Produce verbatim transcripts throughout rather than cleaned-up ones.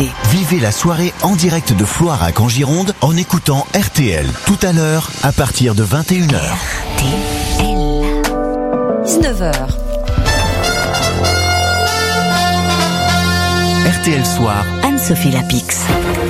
Vivez la soirée en direct de Floirac en Gironde en écoutant R T L. Tout à l'heure, à partir de vingt et une heures. R T L. dix-neuf heures. R T L Soir. Anne-Sophie Lapix.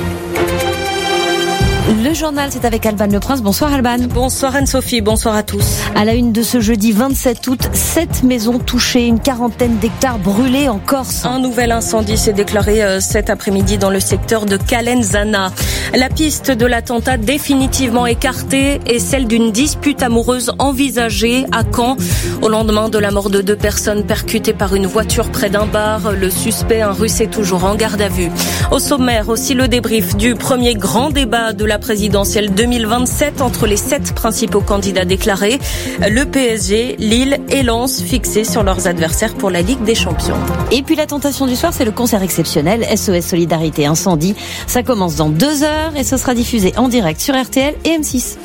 Le journal, c'est avec Alban Leprince. Bonsoir Alban. Bonsoir Anne-Sophie, bonsoir à tous. À la une de ce jeudi vingt-sept août, sept maisons touchées, une quarantaine d'hectares brûlés en Corse. Un nouvel incendie s'est déclaré euh, cet après-midi dans le secteur de Calenzana. La piste de l'attentat définitivement écartée est celle d'une dispute amoureuse envisagée à Caen. Au lendemain de la mort de deux personnes percutées par une voiture près d'un bar, le suspect, un russe, est toujours en garde à vue. Au sommaire, aussi le débrief du premier grand débat de la présidentielle deux mille vingt-sept entre les sept principaux candidats déclarés. Le P S G, Lille et Lens fixés sur leurs adversaires pour la Ligue des Champions. Et puis la tentation du soir, c'est le concert exceptionnel S O S Solidarité Incendie. Ça commence dans deux heures et ce sera diffusé en direct sur R T L et M six.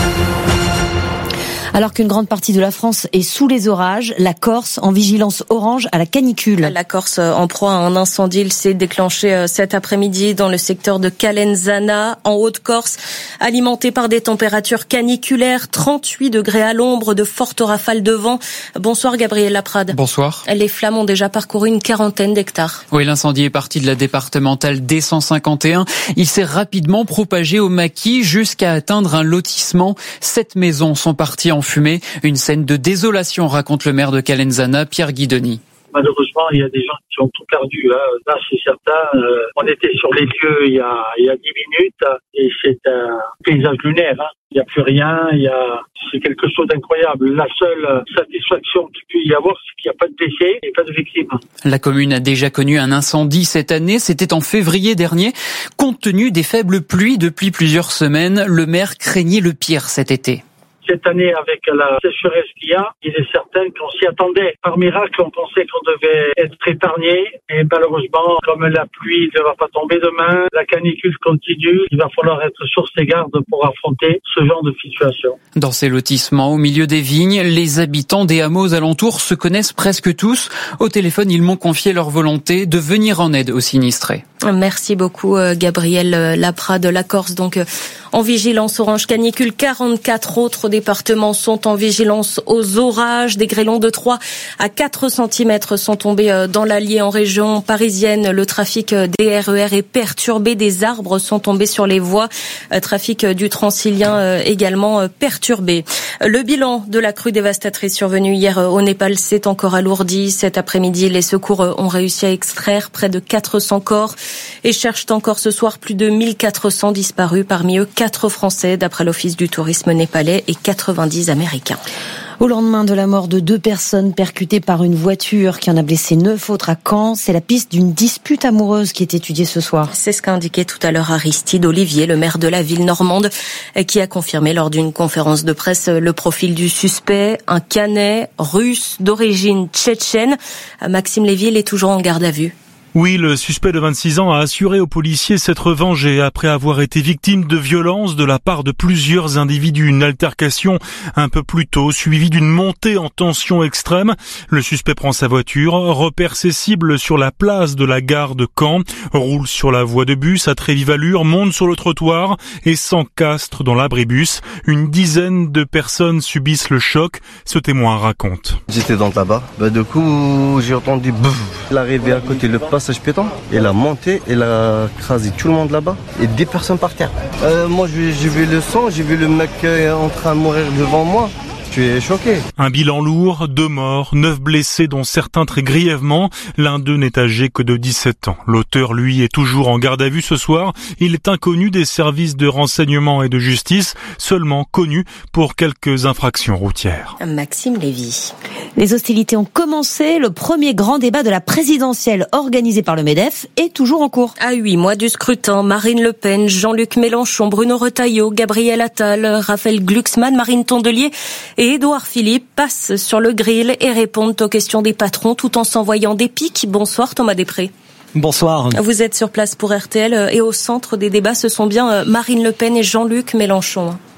Alors qu'une grande partie de la France est sous les orages, la Corse en vigilance orange à la canicule. La Corse en proie à un incendie, il s'est déclenché cet après-midi dans le secteur de Calenzana, en Haute-Corse, alimenté par des températures caniculaires, trente-huit degrés à l'ombre, de fortes rafales de vent. Bonsoir Gabriel Laprade. Bonsoir. Les flammes ont déjà parcouru une quarantaine d'hectares. Oui, l'incendie est parti de la départementale D cent cinquante et un. Il s'est rapidement propagé au maquis jusqu'à atteindre un lotissement. Sept maisons sont parties en fumée. Une scène de désolation, raconte le maire de Calenzana, Pierre Guidoni. Malheureusement, il y a des gens qui ont tout perdu. Hein. Là, c'est certain. Euh, on était sur les lieux il y a, il y a dix minutes et c'est un paysage lunaire. Hein. Il n'y a plus rien. Il y a, c'est quelque chose d'incroyable. La seule satisfaction qu'il peut y avoir, c'est qu'il n'y a pas de décès et pas de victimes. La commune a déjà connu un incendie cette année. C'était en février dernier. Compte tenu des faibles pluies depuis plusieurs semaines, le maire craignait le pire cet été. Cette année, avec la sécheresse qu'il y a, il est certain qu'on s'y attendait. Par miracle, on pensait qu'on devait être épargné. Et malheureusement, comme la pluie ne va pas tomber demain, la canicule continue, il va falloir être sur ses gardes pour affronter ce genre de situation. Dans ces lotissements, au milieu des vignes, les habitants des hameaux alentours se connaissent presque tous. Au téléphone, ils m'ont confié leur volonté de venir en aide aux sinistrés. Merci beaucoup Gabriel Laprade de la Corse. Donc en vigilance orange canicule, quarante-quatre autres départements sont en vigilance aux orages. Des grêlons de trois à quatre centimètres sont tombés dans l'Allier en région parisienne. Le trafic des R E R est perturbé. Des arbres sont tombés sur les voies. Trafic du Transilien également perturbé. Le bilan de la crue dévastatrice survenue hier au Népal s'est encore alourdi. Cet après-midi, les secours ont réussi à extraire près de quatre cents corps et cherchent encore ce soir plus de mille quatre cents disparus. Parmi eux, quatre Français, d'après l'Office du tourisme népalais, et quatre-vingt-dix Américains. Au lendemain de la mort de deux personnes percutées par une voiture qui en a blessé neuf autres à Caen, c'est la piste d'une dispute amoureuse qui est étudiée ce soir. C'est ce qu'a indiqué tout à l'heure Aristide Olivier, le maire de la ville normande, qui a confirmé lors d'une conférence de presse le profil du suspect, un Canet russe d'origine tchétchène. Maxime Lévy, il est toujours en garde à vue. Oui, le suspect de vingt-six ans a assuré aux policiers s'être vengé après avoir été victime de violences de la part de plusieurs individus. Une altercation un peu plus tôt, suivie d'une montée en tension extrême. Le suspect prend sa voiture, repère ses cibles sur la place de la gare de Caen, roule sur la voie de bus à très vive allure, monte sur le trottoir et s'encastre dans l'abribus. Une dizaine de personnes subissent le choc. Ce témoin raconte. J'étais dans le tabac. Bah, du coup, j'ai entendu bouf. Il est arrivé à côté le passage piéton, il a monté, il a crasé tout le monde là-bas et dix personnes par terre. Euh, moi j'ai vu le sang, j'ai vu le mec en train de mourir devant moi. Je suis choqué. Un bilan lourd, deux morts, neuf blessés dont certains très grièvement. L'un d'eux n'est âgé que de dix-sept ans. L'auteur, lui, est toujours en garde à vue ce soir. Il est inconnu des services de renseignement et de justice, seulement connu pour quelques infractions routières. Maxime Lévy. Les hostilités ont commencé. Le premier grand débat de la présidentielle organisé par le MEDEF est toujours en cours. À huit mois du scrutin, Marine Le Pen, Jean-Luc Mélenchon, Bruno Retailleau, Gabriel Attal, Raphaël Glucksmann, Marine Tondelier et Édouard Philippe passent sur le grill et répondent aux questions des patrons tout en s'envoyant des piques. Bonsoir Thomas Després. Bonsoir. Vous êtes sur place pour R T L et au centre des débats, ce sont bien Marine Le Pen et Jean-Luc Mélenchon.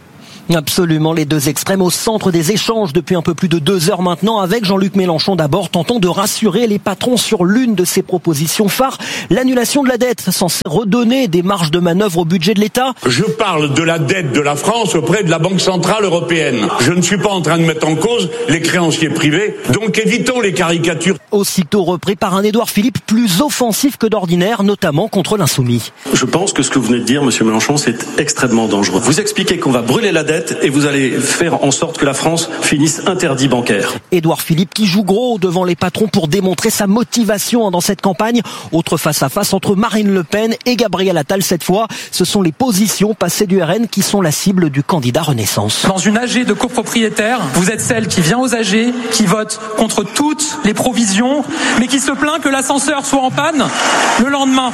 Absolument, les deux extrêmes au centre des échanges depuis un peu plus de deux heures maintenant, avec Jean-Luc Mélenchon d'abord tentant de rassurer les patrons sur l'une de ses propositions phares, l'annulation de la dette, censée redonner des marges de manœuvre au budget de l'État. Je parle de la dette de la France auprès de la Banque Centrale Européenne. Je ne suis pas en train de mettre en cause les créanciers privés, donc évitons les caricatures. Aussitôt repris par un Édouard Philippe plus offensif que d'ordinaire, notamment contre l'insoumis. Je pense que ce que vous venez de dire, monsieur Mélenchon, c'est extrêmement dangereux. Vous expliquez qu'on va brûler la dette et vous allez faire en sorte que la France finisse interdit bancaire. Édouard Philippe qui joue gros devant les patrons pour démontrer sa motivation dans cette campagne. Autre face-à-face entre Marine Le Pen et Gabriel Attal cette fois. Ce sont les positions passées du R N qui sont la cible du candidat Renaissance. Dans une A G de copropriétaires, vous êtes celle qui vient aux A G, qui vote contre toutes les provisions, mais qui se plaint que l'ascenseur soit en panne le lendemain.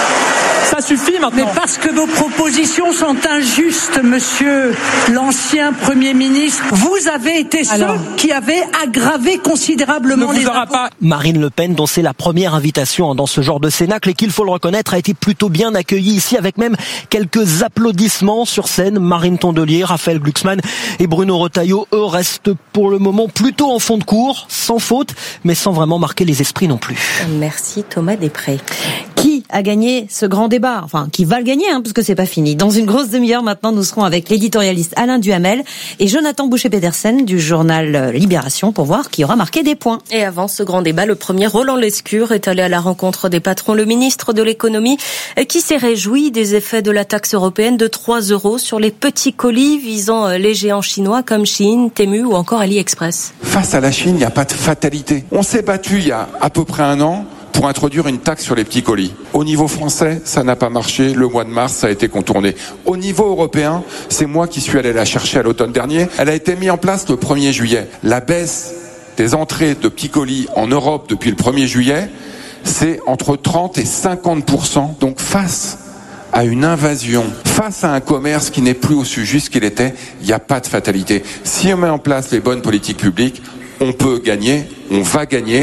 Ça suffit maintenant. Mais parce que vos propositions sont injustes, monsieur l'ancien Premier ministre. Vous avez été ceux Alors, qui avaient aggravé considérablement les impôts. Pas... Marine Le Pen, dont c'est la première invitation dans ce genre de cénacle et qu'il faut le reconnaître, a été plutôt bien accueillie ici avec même quelques applaudissements sur scène. Marine Tondelier, Raphaël Glucksmann et Bruno Retailleau, eux, restent pour le moment plutôt en fond de cours, sans faute, mais sans vraiment marquer les esprits non plus. Merci Thomas Després. Qui a gagné ce grand débat? Enfin, qui va le gagner, hein, parce que c'est pas fini. Dans une grosse demi-heure maintenant, nous serons avec l'éditorialiste Alain Duhamel et Jonathan Boucher-Pedersen du journal Libération pour voir qui aura marqué des points. Et avant ce grand débat, le premier Roland Lescure est allé à la rencontre des patrons. Le ministre de l'économie qui s'est réjoui des effets de la taxe européenne de trois euros sur les petits colis visant les géants chinois comme Shein, Temu ou encore AliExpress. Face à la Chine, il n'y a pas de fatalité. On s'est battu il y a à peu près un an pour introduire une taxe sur les petits colis. Au niveau français, ça n'a pas marché. Le mois de mars, ça a été contourné. Au niveau européen, c'est moi qui suis allé la chercher à l'automne dernier. Elle a été mise en place le premier juillet. La baisse des entrées de petits colis en Europe depuis le premier juillet, c'est entre trente et cinquante pour cent. Donc face à une invasion, face à un commerce qui n'est plus aussi juste qu'il était, il n'y a pas de fatalité. Si on met en place les bonnes politiques publiques, on peut gagner, on va gagner.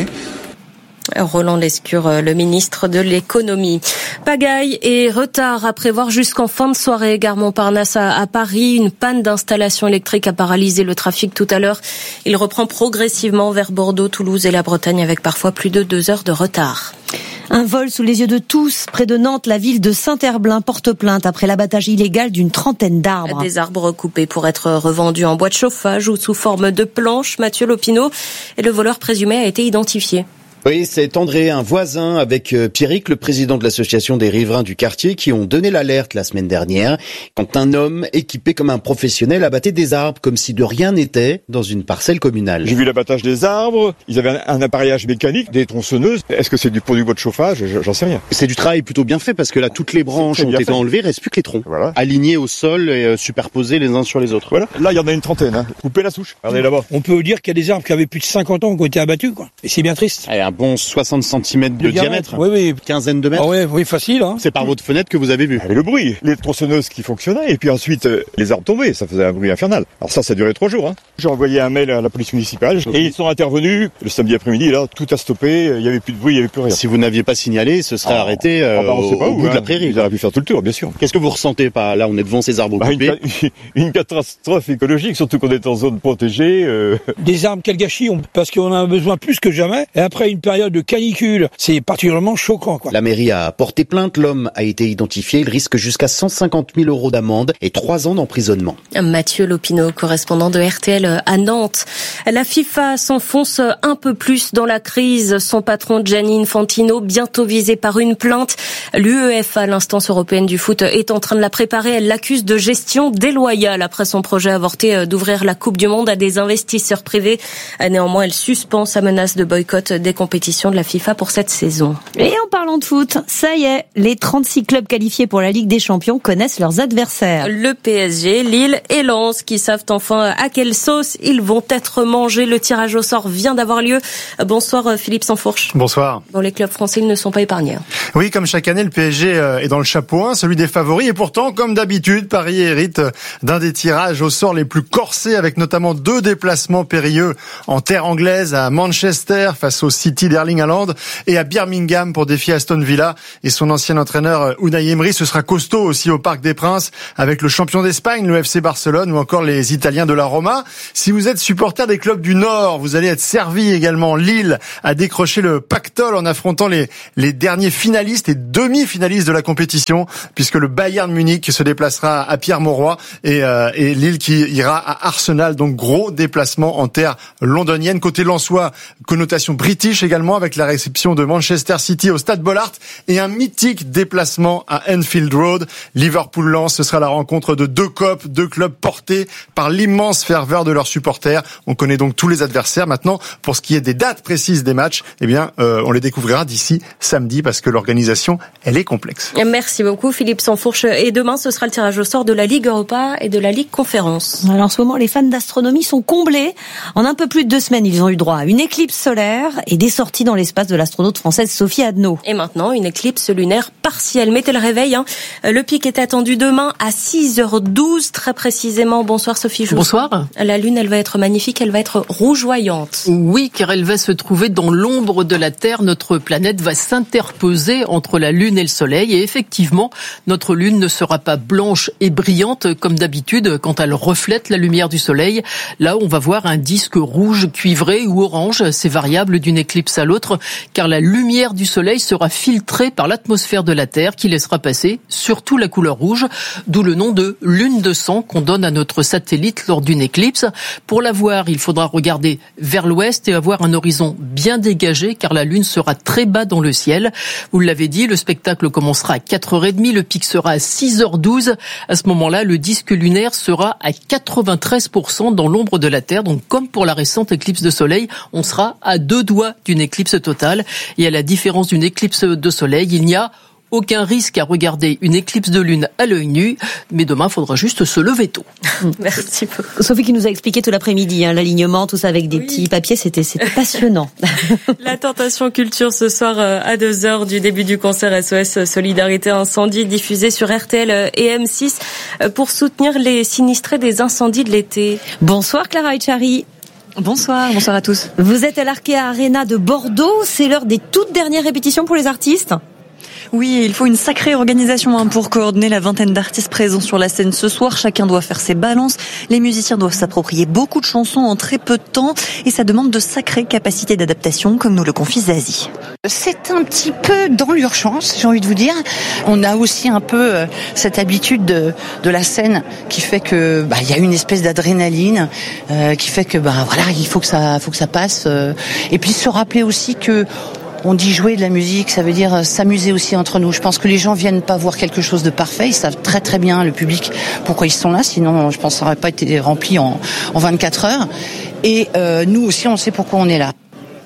Roland Lescure, le ministre de l'économie. Pagaille et retard à prévoir jusqu'en fin de soirée. Gare Montparnasse à Paris. Une panne d'installation électrique a paralysé le trafic tout à l'heure. Il reprend progressivement vers Bordeaux, Toulouse et la Bretagne avec parfois plus de deux heures de retard. Un vol sous les yeux de tous. Près de Nantes, la ville de Saint-Herblain porte plainte après l'abattage illégal d'une trentaine d'arbres. Des arbres coupés pour être revendus en bois de chauffage ou sous forme de planches. Mathieu Lopineau et le voleur présumé a été identifié. Oui, c'est André, un voisin, avec Pierrick, le président de l'association des riverains du quartier, qui ont donné l'alerte la semaine dernière quand un homme équipé comme un professionnel abattait des arbres comme si de rien n'était dans une parcelle communale. J'ai vu l'abattage des arbres, ils avaient un appareillage mécanique, des tronçonneuses. Est-ce que c'est du produit bois de chauffage? J'en sais rien. C'est du travail plutôt bien fait parce que là, toutes les branches ont été fait. enlevées, il reste plus que les troncs. Voilà. Alignés au sol et superposés les uns sur les autres. Voilà. Là, il y en a une trentaine. Hein. Coupez la souche. Regardez là-bas. On peut dire qu'il y a des arbres qui avaient plus de cinquante ans qui ont été abattus, quoi. Et c'est bien triste. Et un bon soixante centimètres de, de diamètre. Oui, oui. Quinzaine de mètres. Ah ouais, oui, facile, hein. C'est par votre fenêtre que vous avez vu. Et le bruit. Les tronçonneuses qui fonctionnaient. Et puis ensuite, euh, les arbres tombés. Ça faisait un bruit infernal. Alors ça, ça a duré trois jours, hein. J'ai envoyé un mail à la police municipale. Okay. Et ils sont intervenus. Le samedi après-midi, là, tout a stoppé. Il n'y avait plus de bruit, il n'y avait plus rien. Si vous n'aviez pas signalé, ce serait oh. arrêté euh, oh, bah, on sait pas au, où, au bout hein. de la prairie. Ils auraient pu faire tout le tour, bien sûr. Qu'est-ce que vous ressentez par là? On est devant ces arbres bah, coupés. Une, une catastrophe écologique, surtout qu'on est en zone protégée. Euh... Des arbres, quel gâchis, on, parce qu'on en a besoin plus que jamais. Et après une période de canicule, c'est particulièrement choquant, quoi. La mairie a porté plainte. L'homme a été identifié. Il risque jusqu'à cent cinquante mille euros d'amende et trois ans d'emprisonnement. Mathieu Lopineau, correspondant de R T L à Nantes. La FIFA s'enfonce un peu plus dans la crise. Son patron Gianni Infantino, bientôt visé par une plainte. L'UEFA, l'instance européenne du foot, est en train de la préparer. Elle l'accuse de gestion déloyale après son projet avorté d'ouvrir la Coupe du Monde à des investisseurs privés. Néanmoins, elle suspend sa menace de boycott des compétitions de la FIFA pour cette saison. Et en parlant de foot, ça y est, les trente-six clubs qualifiés pour la Ligue des Champions connaissent leurs adversaires. Le P S G, Lille et Lens qui savent enfin à quelle sauce ils vont être mangés. Le tirage au sort vient d'avoir lieu. Bonsoir Philippe Sansfourche. Bonsoir. Bon, les clubs français, ils ne sont pas épargnés. Oui, comme chaque année, le P S G est dans le chapeau un, celui des favoris. Et pourtant, comme d'habitude, Paris hérite d'un des tirages au sort les plus corsés, avec notamment deux déplacements périlleux en terre anglaise à Manchester face au City City d'Erling Haaland et à Birmingham pour défier Aston Villa et son ancien entraîneur Unai Emery. Ce sera costaud aussi au Parc des Princes avec le champion d'Espagne, le F C Barcelone ou encore les Italiens de la Roma. Si vous êtes supporter des clubs du Nord, vous allez être servi également. Lille a décroché le pactole en affrontant les, les derniers finalistes et demi-finalistes de la compétition puisque le Bayern Munich se déplacera à Pierre-Mauroy et, euh, et Lille qui ira à Arsenal. Donc gros déplacement en terre londonienne. Côté lensois, connotation british également avec la réception de Manchester City au Stade Bollaert et un mythique déplacement à Anfield Road. Liverpool-Lens, ce sera la rencontre de deux copes, deux clubs portés par l'immense ferveur de leurs supporters. On connaît donc tous les adversaires. Maintenant, pour ce qui est des dates précises des matchs, eh bien, euh, on les découvrira d'ici samedi parce que l'organisation, elle est complexe. Merci beaucoup Philippe Sansfourche. Et demain, ce sera le tirage au sort de la Ligue Europa et de la Ligue Conférence. Alors, en ce moment, les fans d'astronomie sont comblés. En un peu plus de deux semaines, ils ont eu droit à une éclipse solaire et des sorties dans l'espace de l'astronaute française Sophie Adno. Et maintenant, une éclipse lunaire partielle. Mettez le réveil. Hein. Le pic est attendu demain à six heures douze, très précisément. Bonsoir Sophie Joux. Bonsoir. La lune, elle va être magnifique, elle va être rougeoyante. Oui, car elle va se trouver dans l'ombre de la Terre. Notre planète va s'interposer entre la lune et le soleil. Et effectivement, notre lune ne sera pas blanche et brillante comme d'habitude quand elle reflète la lumière du soleil. Là, on va voir un disque rouge cuivré ou orange. C'est variable d'une éclipse à l'autre, car la lumière du soleil sera filtrée par l'atmosphère de la Terre qui laissera passer surtout la couleur rouge, d'où le nom de lune de sang qu'on donne à notre satellite lors d'une éclipse. Pour la voir, il faudra regarder vers l'ouest et avoir un horizon bien dégagé, car la lune sera très bas dans le ciel. Vous l'avez dit, le spectacle commencera à quatre heures trente, le pic sera à six heures douze. À ce moment-là, le disque lunaire sera à quatre-vingt-treize pour cent dans l'ombre de la Terre. Donc, comme pour la récente éclipse de soleil, on sera à deux doigts d'une éclipse totale. Et à la différence d'une éclipse de soleil, il n'y a aucun risque à regarder une éclipse de lune à l'œil nu, mais demain, il faudra juste se lever tôt. Merci beaucoup. Sophie qui nous a expliqué tout l'après-midi, hein, l'alignement, tout ça avec des oui. petits papiers, c'était, c'était passionnant. La tentation culture ce soir à deux heures du début du concert S O S Solidarité Incendie diffusé sur R T L et M six pour soutenir les sinistrés des incendies de l'été. Bonsoir Clara Echari. Bonsoir, bonsoir à tous. Vous êtes à l'Arkea Arena de Bordeaux, c'est l'heure des toutes dernières répétitions pour les artistes. Oui, il faut une sacrée organisation hein, pour coordonner la vingtaine d'artistes présents sur la scène ce soir. Chacun doit faire ses balances. Les musiciens doivent s'approprier beaucoup de chansons en très peu de temps et ça demande de sacrées capacités d'adaptation, comme nous le confie Zazie. C'est un petit peu dans l'urgence, j'ai envie de vous dire. On a aussi un peu euh, cette habitude de, de la scène qui fait que bah il y a une espèce d'adrénaline euh, qui fait que bah voilà, il faut que ça, faut que ça passe. Euh, et puis se rappeler aussi que on dit jouer de la musique, ça veut dire s'amuser aussi entre nous. Je pense que les gens viennent pas voir quelque chose de parfait, ils savent très très bien, le public, pourquoi ils sont là, sinon je pense que ça n'aurait pas été rempli en, en vingt-quatre heures. Et euh, nous aussi, on sait pourquoi on est là.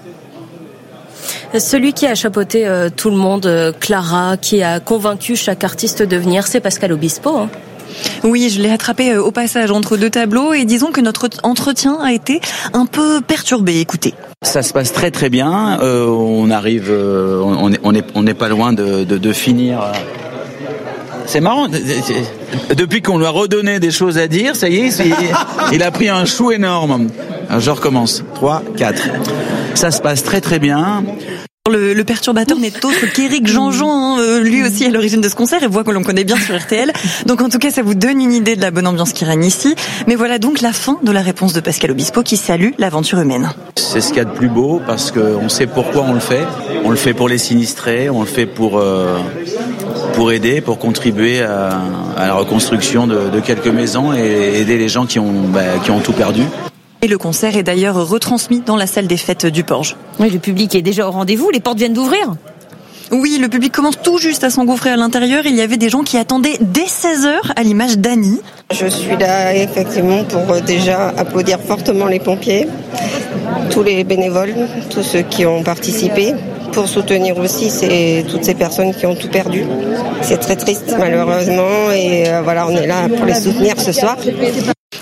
Celui qui a chapeauté euh, tout le monde, euh, Clara, qui a convaincu chaque artiste de venir, c'est Pascal Obispo, hein. Oui, je l'ai attrapé au passage entre deux tableaux et disons que notre entretien a été un peu perturbé. Écoutez. Ça se passe très très bien. Euh, on arrive, euh, on n'est on est, on est pas loin de, de, de finir. C'est marrant. Depuis qu'on lui a redonné des choses à dire, ça y est, c'est, il a pris un chou énorme. Alors, je recommence. trois, quatre. Ça se passe très très bien. Le, le perturbateur n'est autre qu'Éric Jean-Jean, hein, lui aussi à l'origine de ce concert et voix que l'on connaît bien sur R T L. Donc en tout cas, ça vous donne une idée de la bonne ambiance qui règne ici. Mais voilà donc la fin de la réponse de Pascal Obispo qui salue l'aventure humaine. C'est ce qu'il y a de plus beau parce qu'on sait pourquoi on le fait. On le fait pour les sinistrés, on le fait pour euh, pour aider, pour contribuer à, à la reconstruction de, de quelques maisons et aider les gens qui ont bah, qui ont tout perdu. Et le concert est d'ailleurs retransmis dans la salle des fêtes du Porge. Oui, le public est déjà au rendez-vous, les portes viennent d'ouvrir. Oui, le public commence tout juste à s'engouffrer à l'intérieur. Il y avait des gens qui attendaient dès seize heures, à l'image d'Annie. Je suis là effectivement pour déjà applaudir fortement les pompiers, tous les bénévoles, tous ceux qui ont participé, pour soutenir aussi ces, toutes ces personnes qui ont tout perdu. C'est très triste malheureusement et euh, voilà, on est là pour les soutenir ce soir.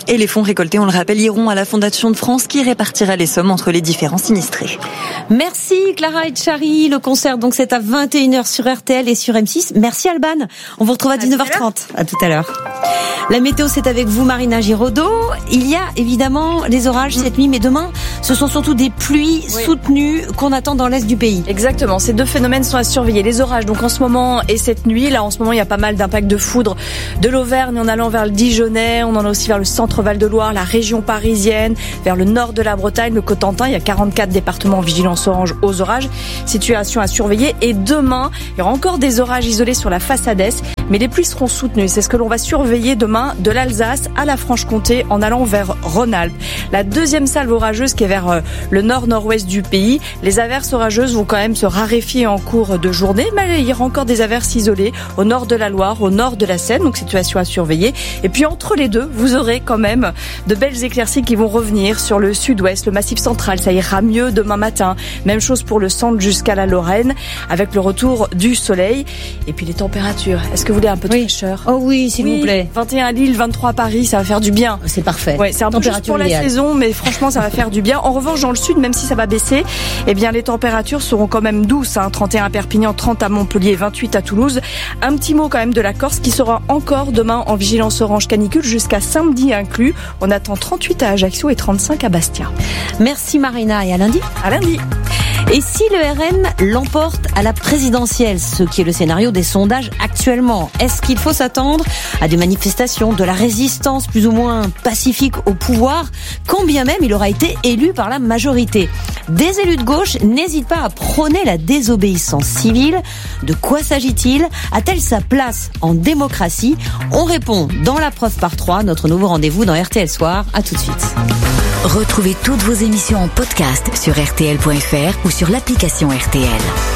Et les fonds récoltés, on le rappelle, iront à la Fondation de France qui répartira les sommes entre les différents sinistrés. Merci Clara Etchari. Le concert, donc, c'est à vingt et une heures sur R T L et sur M six. Merci Alban. On vous retrouve à dix-neuf heures trente. À tout à l'heure. La météo, c'est avec vous, Marina Giraudot. Il y a évidemment des orages cette nuit, mais demain, ce sont surtout des pluies oui. soutenues qu'on attend dans l'est du pays. Exactement. Ces deux phénomènes sont à surveiller. Les orages, donc en ce moment et cette nuit. Là, en ce moment, il y a pas mal d'impacts de foudre de l'Auvergne en allant vers le Dijonais. On en a aussi vers le centre Val-de-Loire, la région parisienne, vers le nord de la Bretagne, le Cotentin. Il y a quarante-quatre départements en vigilance orange aux orages. Situation à surveiller. Et demain, il y aura encore des orages isolés sur la façade est. Mais les pluies seront soutenues. C'est ce que l'on va surveiller demain de l'Alsace à la Franche-Comté en allant vers Rhône-Alpes. La deuxième salve orageuse qui est vers le nord-nord-ouest du pays. Les averses orageuses vont quand même se raréfier en cours de journée, mais il y aura encore des averses isolées au nord de la Loire, au nord de la Seine, donc situation à surveiller. Et puis entre les deux, vous aurez quand même de belles éclaircies qui vont revenir sur le sud-ouest, le massif central. Ça ira mieux demain matin. Même chose pour le centre jusqu'à la Lorraine, avec le retour du soleil. Et puis les températures. Est-ce que vous voulez un peu de oui. fraîcheur? Oh oui, s'il oui. vous plaît. vingt et un à Lille, vingt-trois à Paris, ça va faire du bien. C'est parfait. Ouais, c'est un peu juste pour la idéale. saison, mais franchement, ça va faire du bien. En revanche, dans le sud, même si ça va baisser, eh bien, les températures seront quand même douces. Hein. trente et un à Perpignan, trente à Montpellier, vingt-huit à Toulouse. Un petit mot quand même de la Corse qui sera encore demain en vigilance orange canicule jusqu'à samedi inclus. On attend trente-huit à Ajaccio et trente-cinq à Bastia. Merci Marina, et à lundi. À lundi. Et si le R N l'emporte à la présidentielle, ce qui est le scénario des sondages actuellement, est-ce qu'il faut s'attendre à des manifestations, de la résistance plus ou moins pacifique au pouvoir, quand bien même il aura été élu par la majorité? Des élus de gauche n'hésitent pas à prôner la désobéissance civile. De quoi s'agit-il? A-t-elle sa place en démocratie? On répond dans la preuve par trois, notre nouveau rendez-vous dans R T L Soir. À tout de suite. Retrouvez toutes vos émissions en podcast sur R T L point F R ou sur l'application R T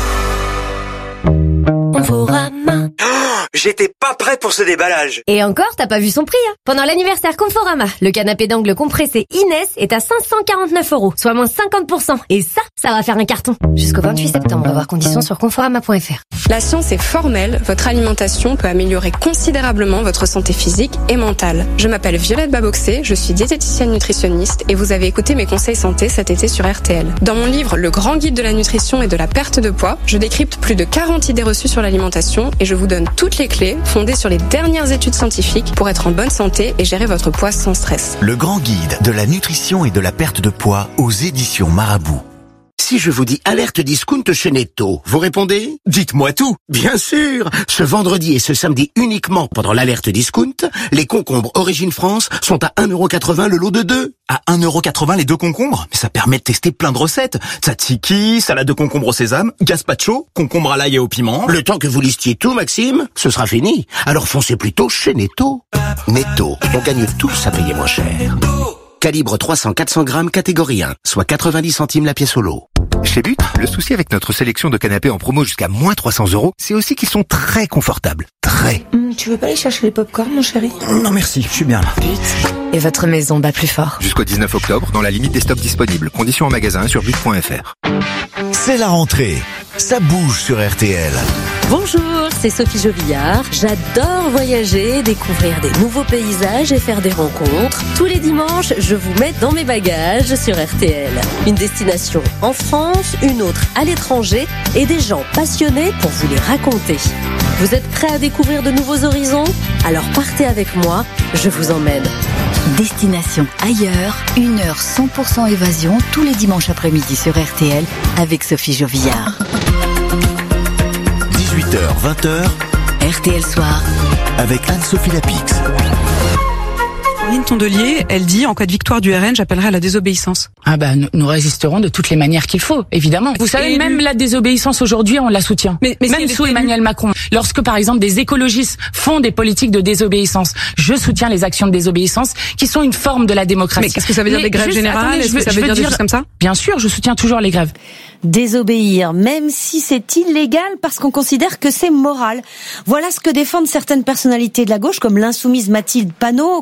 L. Conforama. J'étais pas prêt pour ce déballage. Et encore, t'as pas vu son prix, hein. Pendant l'anniversaire Conforama, le canapé d'angle compressé Inès est à cinq cent quarante-neuf euros, soit moins cinquante pour cent. Et ça, ça va faire un carton. Jusqu'au vingt-huit septembre, voir conditions sur conforama point F R. La science est formelle, votre alimentation peut améliorer considérablement votre santé physique et mentale. Je m'appelle Violette Baboxé, je suis diététicienne nutritionniste et vous avez écouté mes conseils santé cet été sur R T L. Dans mon livre Le grand guide de la nutrition et de la perte de poids, je décrypte plus de quarante idées reçues sur l'alimentation et je vous donne toutes les clés fondées sur les dernières études scientifiques pour être en bonne santé et gérer votre poids sans stress. Le grand guide de la nutrition et de la perte de poids aux éditions Marabout. Si je vous dis alerte discount chez Netto, vous répondez? Dites-moi tout. Bien sûr. Ce vendredi et ce samedi uniquement pendant l'alerte discount, les concombres Origine France sont à un euro quatre-vingts le lot de deux. À un euro quatre-vingts les deux concombres? Mais ça permet de tester plein de recettes. Tzatziki, salade de concombre au sésame, gazpacho, concombre à l'ail et au piment. Le temps que vous listiez tout, Maxime, ce sera fini. Alors foncez plutôt chez Netto. Netto, on gagne tous à payer moins cher. Calibre trois cents à quatre cents grammes catégorie un, soit quatre-vingt-dix centimes la pièce au lot. Chez But, le souci avec notre sélection de canapés en promo jusqu'à moins trois cents euros, c'est aussi qu'ils sont très confortables. Très. Mmh, tu veux pas aller chercher les pop-corn, mon chéri? Non merci, je suis bien là. But. Et votre maison bat plus fort. Jusqu'au dix-neuf octobre, dans la limite des stocks disponibles. Conditions en magasin sur but point F R. C'est la rentrée. Ça bouge sur R T L. Bonjour, c'est Sophie Jovillard. J'adore voyager, découvrir des nouveaux paysages et faire des rencontres. Tous les dimanches, je vous mets dans mes bagages sur R T L. Une destination en France, une autre à l'étranger et des gens passionnés pour vous les raconter. Vous êtes prêts à découvrir de nouveaux horizons? Alors partez avec moi, je vous emmène. Destination ailleurs, une heure cent pour cent évasion tous les dimanches après-midi sur R T L avec Sophie Jovillard. dix-huit heures vingt heures, R T L Soir avec Anne-Sophie Lapix. Marine Tondelier, elle dit, en cas de victoire du R N, j'appellerai à la désobéissance. Ah bah, nous résisterons de toutes les manières qu'il faut, évidemment. Vous savez, même la désobéissance aujourd'hui, on la soutient. Mais, mais même sous Emmanuel Macron. Lorsque, par exemple, des écologistes font des politiques de désobéissance, je soutiens les actions de désobéissance qui sont une forme de la démocratie. Mais qu'est-ce que ça veut dire, des grèves générales? Est-ce que ça veut dire des choses comme ça? Bien sûr, je soutiens toujours les grèves. Désobéir, même si c'est illégal parce qu'on considère que c'est moral. Voilà ce que défendent certaines personnalités de la gauche, comme l'insoumise Mathilde Panot, qu'on vient d'entendre.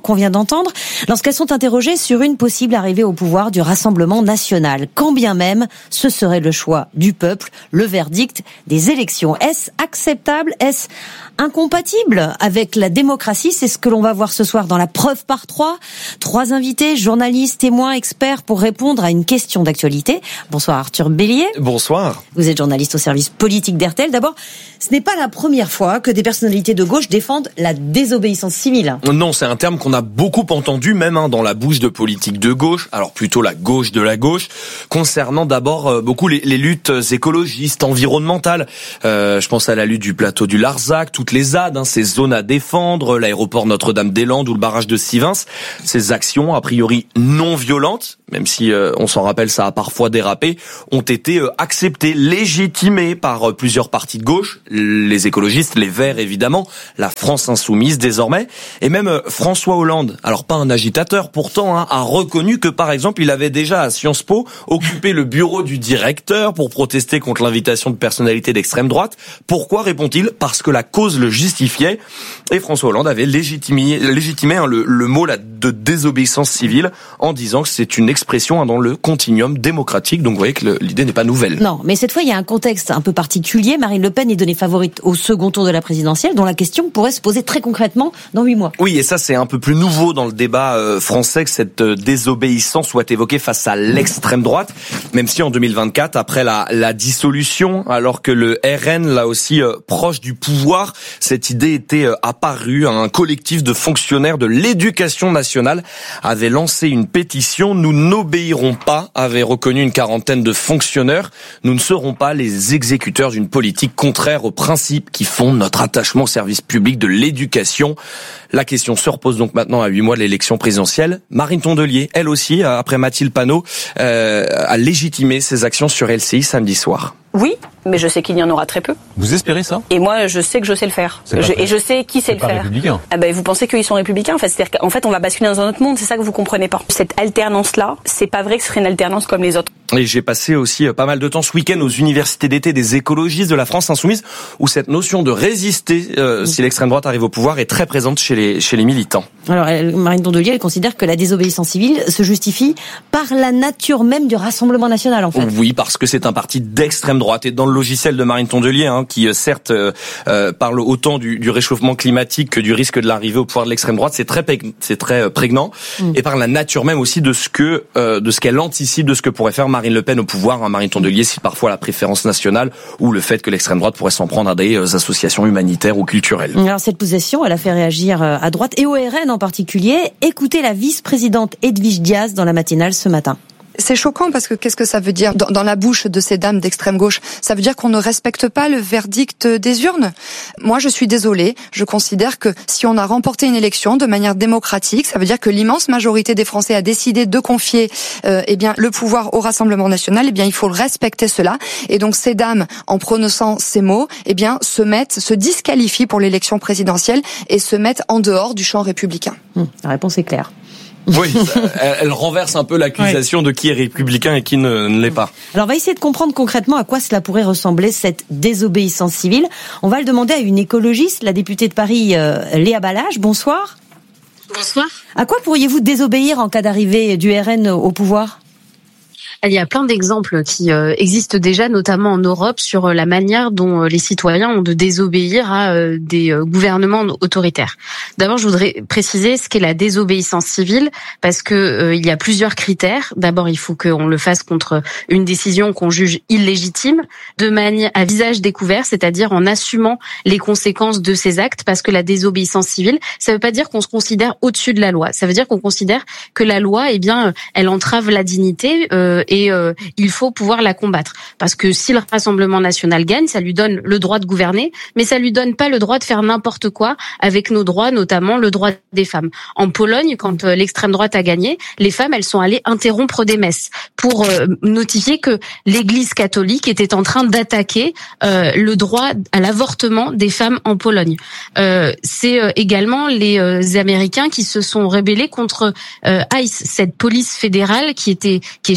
entendre lorsqu'elles sont interrogées sur une possible arrivée au pouvoir du Rassemblement national. Quand bien même ce serait le choix du peuple, le verdict des élections. Est-ce acceptable? Est-ce incompatible avec la démocratie? C'est ce que l'on va voir ce soir dans la preuve par trois. Trois invités, journalistes, témoins, experts pour répondre à une question d'actualité. Bonsoir Arthur Bélier. Bonsoir. Vous êtes journaliste au service politique d'R T L. D'abord, ce n'est pas la première fois que des personnalités de gauche défendent la désobéissance civile. Non, c'est un terme qu'on a beaucoup entendu, même hein, dans la bouche de politiques de gauche, alors plutôt la gauche de la gauche, concernant d'abord euh, beaucoup les, les luttes écologistes, environnementales. Euh, je pense à la lutte du plateau du Larzac, toutes les Z A D, hein, ces zones à défendre, l'aéroport Notre-Dame-des-Landes ou le barrage de Sivins. Ces actions, a priori non violentes, même si euh, on s'en rappelle, ça a parfois dérapé, ont été euh, acceptées, légitimées par euh, plusieurs partis de gauche, les écologistes, les Verts évidemment, la France insoumise désormais, et même euh, François Hollande, alors pas un agitateur pourtant, hein, a reconnu que par exemple il avait déjà à Sciences Po occupé le bureau du directeur pour protester contre l'invitation de personnalités d'extrême droite. Pourquoi, répond-il? Parce que la cause le justifiait, et François Hollande avait légitimé, légitimé hein, le, le mot là, de désobéissance civile en disant que c'est une expression hein, dans le continuum démocratique. Donc vous voyez que le, l'idée n'est pas nouvelle. Non, mais cette fois il y a un contexte un peu particulier. Marine Le Pen est donnée favorite au second tour de la présidentielle, dont la question pourrait se poser très concrètement dans huit mois. Oui, et ça c'est un peu plus nouveau dans le débat euh, français que cette euh, désobéissance soit évoquée face à l'extrême droite, même si en deux mille vingt-quatre, après la, la dissolution, alors que le R N, là aussi euh, proche du pouvoir, cette idée était euh, apparue. Un collectif de fonctionnaires de l'éducation nationale avait lancé une pétition. Nous n'obéirons pas, avait reconnu une quarantaine de fonctionnaires. Nous ne serons pas les exécuteurs d'une politique contraire aux principes qui fondent notre attachement au service public de l'éducation. La question se repose donc maintenant à huit mois de l'élection présidentielle. Marine Tondelier, elle aussi, après Mathilde Panot, euh, a légitimé ses actions sur L C I samedi soir. Oui, mais je sais qu'il y en aura très peu. Vous espérez ça? Et moi, je sais que je sais le faire. Je, et je sais qui sait le faire. Républicain. Ah ben, vous pensez qu'ils sont républicains? En fait, c'est-à-dire qu'en fait, on va basculer dans un autre monde. C'est ça que vous comprenez pas. Cette alternance-là, c'est pas vrai que ce serait une alternance comme les autres. Et j'ai passé aussi pas mal de temps ce week-end aux universités d'été des écologistes de la France insoumise, où cette notion de résister euh, si l'extrême droite arrive au pouvoir est très présente chez les chez les militants. Alors, Marine Tondelier, elle considère que la désobéissance civile se justifie par la nature même du Rassemblement national, en fait. Oui, parce que c'est un parti d'extrême droite. Et dans le logiciel de Marine Tondelier, hein, qui certes euh, euh, parle autant du, du réchauffement climatique que du risque de l'arrivée au pouvoir de l'extrême droite, c'est très c'est très prégnant. Mmh. Et par la nature même aussi de ce que euh, de ce qu'elle anticipe, de ce que pourrait faire Marine Le Pen au pouvoir. Hein. Marine Tondelier cite parfois la préférence nationale ou le fait que l'extrême droite pourrait s'en prendre à des euh, associations humanitaires ou culturelles. Alors cette position, elle a fait réagir à droite et au R N en particulier. Écoutez la vice-présidente Edwige Diaz dans la matinale ce matin. C'est choquant parce que qu'est-ce que ça veut dire dans, dans la bouche de ces dames d'extrême gauche? Ça veut dire qu'on ne respecte pas le verdict des urnes. Moi, je suis désolée. Je considère que si on a remporté une élection de manière démocratique, ça veut dire que l'immense majorité des Français a décidé de confier euh, eh bien le pouvoir au Rassemblement national. Eh bien, il faut respecter cela. Et donc, ces dames, en prononçant ces mots, eh bien, se mettent, se disqualifient pour l'élection présidentielle et se mettent en dehors du champ républicain. Hum, la réponse est claire. Oui, elle, elle renverse un peu l'accusation oui. de qui est républicain et qui ne, ne l'est pas. Alors on va essayer de comprendre concrètement à quoi cela pourrait ressembler, cette désobéissance civile. On va le demander à une écologiste, la députée de Paris, euh, Léa Balage. Bonsoir. Bonsoir. À quoi pourriez-vous désobéir en cas d'arrivée du R N au pouvoir ? Il y a plein d'exemples qui euh, existent déjà, notamment en Europe, sur euh, la manière dont euh, les citoyens ont de désobéir à euh, des euh, gouvernements autoritaires. D'abord, je voudrais préciser ce qu'est la désobéissance civile, parce que euh, il y a plusieurs critères. D'abord, il faut qu'on le fasse contre une décision qu'on juge illégitime, de manière à visage découvert, c'est-à-dire en assumant les conséquences de ces actes, parce que la désobéissance civile, ça veut pas dire qu'on se considère au-dessus de la loi. Ça veut dire qu'on considère que la loi, eh bien, elle entrave la dignité. Euh, Et euh, il faut pouvoir la combattre. Parce que si le Rassemblement national gagne, ça lui donne le droit de gouverner, mais ça lui donne pas le droit de faire n'importe quoi avec nos droits, notamment le droit des femmes. En Pologne, quand euh, l'extrême droite a gagné, les femmes, elles sont allées interrompre des messes pour euh, notifier que l'Église catholique était en train d'attaquer euh, le droit à l'avortement des femmes en Pologne. Euh, c'est euh, également les euh, Américains qui se sont rébellés contre euh, ICE, cette police fédérale qui était qui est chargée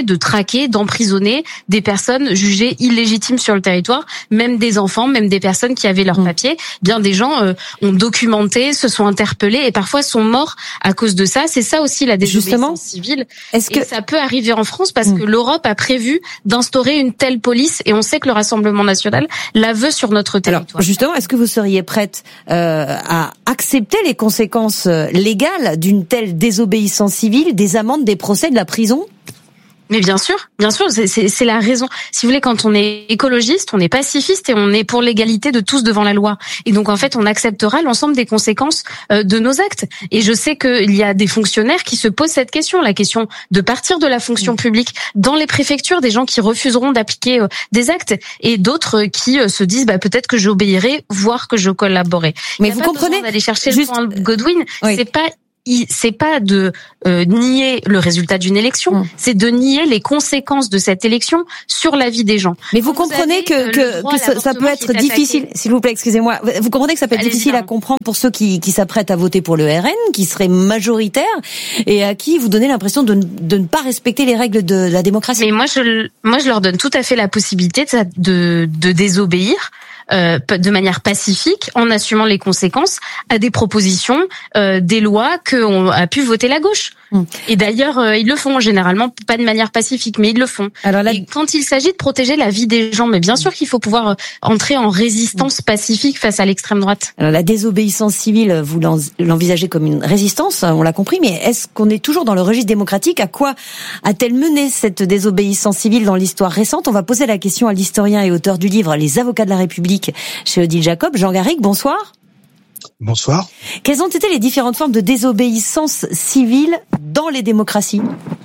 de traquer, d'emprisonner des personnes jugées illégitimes sur le territoire, même des enfants, même des personnes qui avaient leurs mmh. papiers. Bien des gens euh, ont documenté, se sont interpellés et parfois sont morts à cause de ça. C'est ça aussi la désobéissance Justement, civile. Est-ce que et ça peut arriver en France parce mmh. que l'Europe a prévu d'instaurer une telle police et on sait que le Rassemblement national la veut sur notre territoire. Alors, justement, est-ce que vous seriez prête euh, à accepter les conséquences légales d'une telle désobéissance civile, des amendes, des procès, de la prison ? Mais bien sûr, bien sûr, c'est, c'est, c'est la raison. Si vous voulez, quand on est écologiste, on est pacifiste et on est pour l'égalité de tous devant la loi. Et donc, en fait, on acceptera l'ensemble des conséquences de nos actes. Et je sais qu'il y a des fonctionnaires qui se posent cette question, la question de partir de la fonction publique dans les préfectures, des gens qui refuseront d'appliquer des actes et d'autres qui se disent, bah, peut-être que j'obéirai, voire que je collaborerai. Mais vous comprenez d'aller chercher juste... le point Godwin, oui. c'est pas c'est pas de euh, nier le résultat d'une élection, mmh. c'est de nier les conséquences de cette élection sur la vie des gens. Mais vous Quand comprenez vous que, que, que ça, ça peut être difficile, s'il vous plaît, excusez-moi, vous comprenez que ça peut être Allez, difficile bien. à comprendre pour ceux qui, qui s'apprêtent à voter pour le R N, qui seraient majoritaires, et à qui vous donnez l'impression de, de ne pas respecter les règles de la démocratie. Mais moi, je, moi, je leur donne tout à fait la possibilité de, de, de désobéir. Euh, de manière pacifique, en assumant les conséquences à des propositions, euh, des lois qu'on a pu voter la gauche. Mmh. Et d'ailleurs, euh, ils le font généralement pas de manière pacifique, mais ils le font. Alors là... Et quand il s'agit de protéger la vie des gens, mais bien sûr qu'il faut pouvoir euh, entrer en résistance pacifique face à l'extrême droite. Alors la désobéissance civile, vous l'envisagez comme une résistance, on l'a compris, mais est-ce qu'on est toujours dans le registre démocratique ? À quoi a-t-elle mené cette désobéissance civile dans l'histoire récente ? On va poser la question à l'historien et auteur du livre Les avocats de la République chez Odile Jacob. Jean Garrigue, bonsoir. Bonsoir. Quelles ont été les différentes formes de désobéissance civile dans les démocraties ?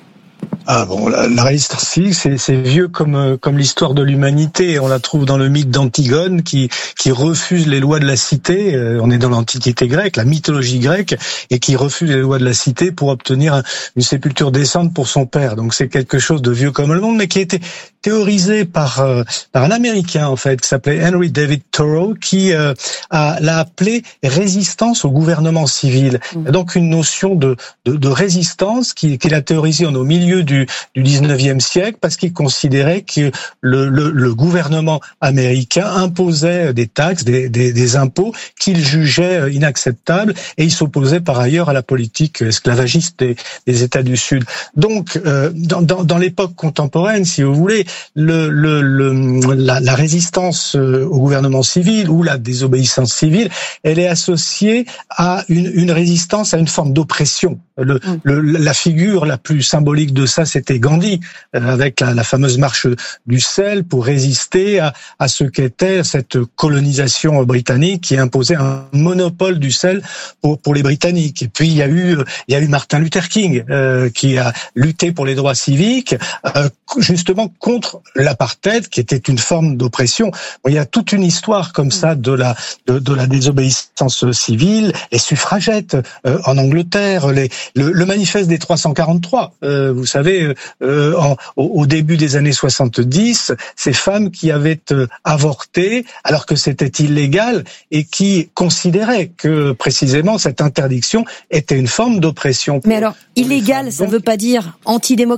Ah bon, la, la résistance civique, c'est, c'est vieux comme comme l'histoire de l'humanité. On la trouve dans le mythe d'Antigone qui qui refuse les lois de la cité. Euh, on est dans l'Antiquité grecque, la mythologie grecque, et qui refuse les lois de la cité pour obtenir une sépulture décente pour son père. Donc c'est quelque chose de vieux comme le monde, mais qui a été théorisé par euh, par un Américain en fait qui s'appelait Henry David Thoreau, qui euh, a l'a appelé résistance au gouvernement civil. Mmh. Donc une notion de de, de résistance qui qu'il a théorisée au milieu du du dix-neuvième siècle, parce qu'il considérait que le, le, le gouvernement américain imposait des taxes, des, des, des impôts qu'il jugeait inacceptables, et il s'opposait par ailleurs à la politique esclavagiste des, des États du Sud. Donc, euh, dans, dans, dans l'époque contemporaine, si vous voulez, le, le, le, la, la résistance au gouvernement civil ou la désobéissance civile, elle est associée à une, une résistance à une forme d'oppression. Le, mmh. le, la figure la plus symbolique de ça, c'était Gandhi, avec la, la fameuse marche du sel pour résister à, à ce qu'était cette colonisation britannique qui imposait un monopole du sel pour, pour les Britanniques. Et puis il y a eu, il y a eu Martin Luther King euh, qui a lutté pour les droits civiques, euh, justement contre l'apartheid, qui était une forme d'oppression. Bon, il y a toute une histoire comme ça de la de, de la désobéissance civile, les suffragettes euh, en Angleterre, les, le, le manifeste des trois cent quarante-trois. Euh, vous savez, euh, en, au, au début des années soixante-dix, ces femmes qui avaient euh, avorté alors que c'était illégal et qui considéraient que précisément cette interdiction était une forme d'oppression. Mais alors, illégal, ça ne veut pas dire antidémocratique ?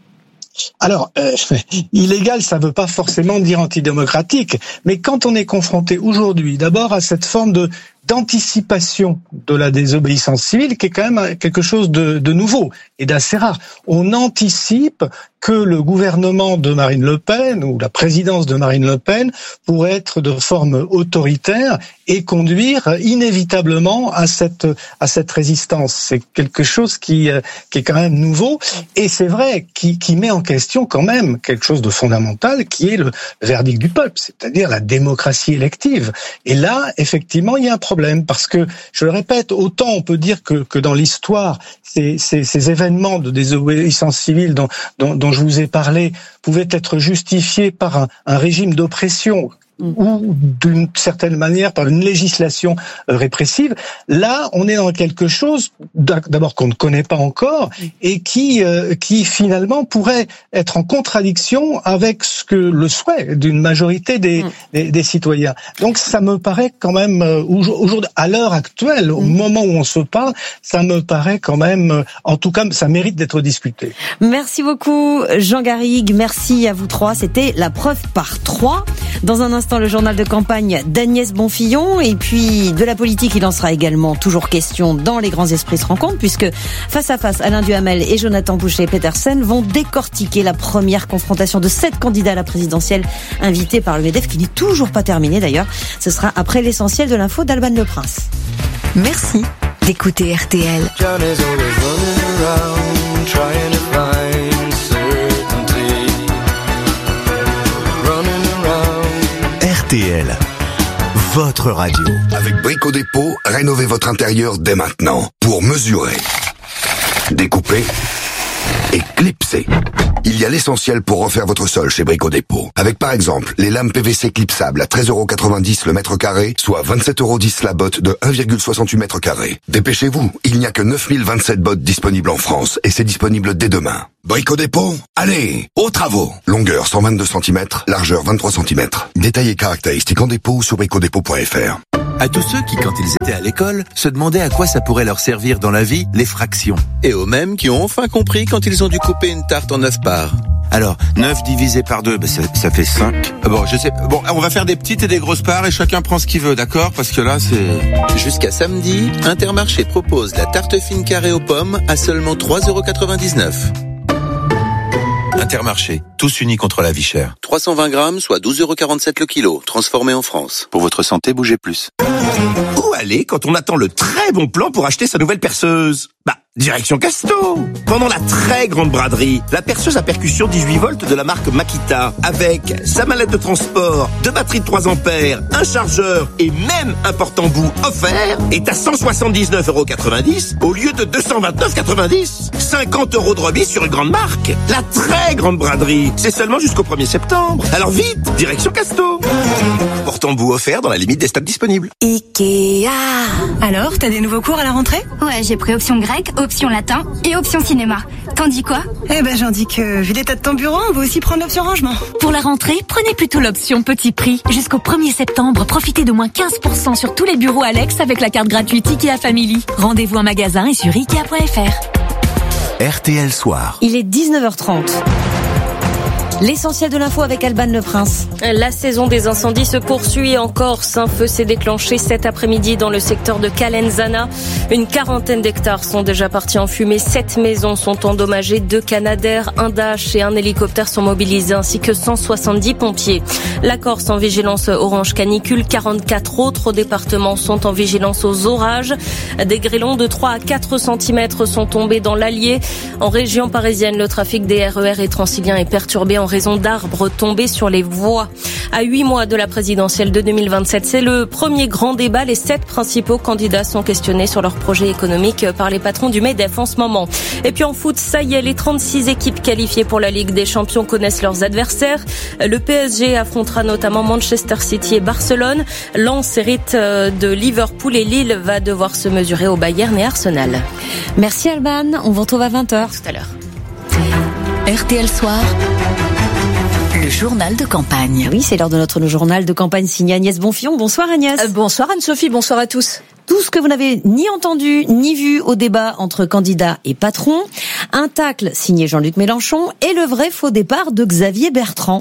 Alors, euh, illégal, ça ne veut pas forcément dire antidémocratique, mais quand on est confronté aujourd'hui, d'abord à cette forme de d'anticipation de la désobéissance civile, qui est quand même quelque chose de, de nouveau et d'assez rare. On anticipe que le gouvernement de Marine Le Pen ou la présidence de Marine Le Pen pourrait être de forme autoritaire et conduire inévitablement à cette à cette résistance. C'est quelque chose qui qui est quand même nouveau et c'est vrai qui qui met en question quand même quelque chose de fondamental qui est le verdict du peuple, c'est-à-dire la démocratie élective. Et là, effectivement, il y a un problème. Parce que, je le répète, autant on peut dire que, que dans l'histoire, ces, ces, ces événements de désobéissance civile dont, dont, dont je vous ai parlé pouvaient être justifiés par un, un régime d'oppression ou d'une certaine manière par une législation répressive. Là, on est dans quelque chose d'abord qu'on ne connaît pas encore et qui euh, qui finalement pourrait être en contradiction avec ce que le souhait d'une majorité des, mmh. des des citoyens. Donc ça me paraît quand même aujourd'hui, à l'heure actuelle, au mmh. moment où on se parle, ça me paraît quand même, en tout cas, ça mérite d'être discuté. Merci beaucoup Jean Garrigue, merci à vous trois. C'était la preuve par trois. Dans un instant, le journal de campagne d'Agnès Bonfillon. Et puis, de la politique, il en sera également toujours question dans Les Grands Esprits se rencontrent, puisque face à face, Alain Duhamel et Jonathan Boucher-Petersen vont décortiquer la première confrontation de sept candidats à la présidentielle invités par le MEDEF, qui n'est toujours pas terminé d'ailleurs. Ce sera après l'essentiel de l'info d'Alban Le Prince. Merci d'écouter R T L. R T L, votre radio. Avec Brico Dépôt, rénovez votre intérieur dès maintenant pour mesurer, découper et clipser. Il y a l'essentiel pour refaire votre sol chez Brico Dépôt. Avec par exemple les lames P V C clipsables à treize euros quatre-vingt-dix le mètre carré, soit vingt-sept euros dix la botte de un virgule soixante-huit mètres carrés. Dépêchez-vous, il n'y a que neuf mille vingt-sept bottes disponibles en France et c'est disponible dès demain. Brico Dépôt, allez, aux travaux. Longueur cent vingt-deux centimètres, largeur vingt-trois centimètres. Détails et caractéristiques en dépôt sur brico dépôt point f r. À tous ceux qui, quand ils étaient à l'école, se demandaient à quoi ça pourrait leur servir dans la vie, les fractions. Et aux mêmes qui ont enfin compris quand ils ont dû couper une tarte en neuf parts. Alors, neuf divisé par deux, bah ça, ça fait cinq. Bon, je sais, bon, on va faire des petites et des grosses parts et chacun prend ce qu'il veut, d'accord? Parce que là, c'est... Jusqu'à samedi, Intermarché propose la tarte fine carrée aux pommes à seulement trois euros quatre-vingt-dix-neuf. Intermarché, tous unis contre la vie chère. trois cent vingt grammes, soit douze euros quarante-sept le kilo, transformé en France. Pour votre santé, bougez plus. Où aller quand on attend le très bon plan pour acheter sa nouvelle perceuse? Bah, direction Casto. Pendant la très grande braderie, la perceuse à percussion dix-huit volts de la marque Makita, avec sa mallette de transport, deux batteries de trois ampères, un chargeur et même un porte-embout offert, est à cent soixante-dix-neuf euros quatre-vingt-dix au lieu de deux cent vingt-neuf euros quatre-vingt-dix. cinquante euros de remise sur une grande marque. La très grande braderie, c'est seulement jusqu'au premier septembre. Alors vite, direction Casto. Porte-embout offert dans la limite des stocks disponibles. Ikea. Alors, t'as des nouveaux cours à la rentrée? Ouais, j'ai pris option grec, option latin et option cinéma. T'en dis quoi? Eh ben, j'en dis que, vu l'état de ton bureau, on va aussi prendre l'option rangement. Pour la rentrée, prenez plutôt l'option petit prix. Jusqu'au premier septembre, profitez de moins quinze pour cent sur tous les bureaux Alex avec la carte gratuite Ikea Family. Rendez-vous en magasin et sur ikea point f r. R T L Soir. Il est dix-neuf heures trente. L'essentiel de l'info avec Alban Le Prince. La saison des incendies se poursuit en Corse. Un feu s'est déclenché cet après-midi dans le secteur de Calenzana. Une quarantaine d'hectares sont déjà partis en fumée. Sept maisons sont endommagées. Deux Canadair, un Dash et un hélicoptère sont mobilisés ainsi que cent soixante-dix pompiers. La Corse en vigilance orange canicule. quarante-quatre autres départements sont en vigilance aux orages. Des grêlons de trois à quatre centimètres sont tombés dans l'Allier. En région parisienne, le trafic des R E R et Transilien est perturbé en en raison d'arbres tombés sur les voies. À huit mois de la présidentielle de deux mille vingt-sept, c'est le premier grand débat. Les sept principaux candidats sont questionnés sur leur projet économique par les patrons du MEDEF en ce moment. Et puis en foot, ça y est, les trente-six équipes qualifiées pour la Ligue des Champions connaissent leurs adversaires. Le P S G affrontera notamment Manchester City et Barcelone. Lens hérite de Liverpool et Lille va devoir se mesurer au Bayern et Arsenal. Merci Alban, on vous retrouve à vingt heures. Tout à l'heure. R T L Soir. Le journal de campagne. Oui, c'est l'heure de notre journal de campagne signé Agnès Bonfillon. Bonsoir Agnès. Euh, bonsoir Anne-Sophie, bonsoir à tous. Tout ce que vous n'avez ni entendu ni vu au débat entre candidats et patrons. Un tacle signé Jean-Luc Mélenchon et le vrai faux départ de Xavier Bertrand.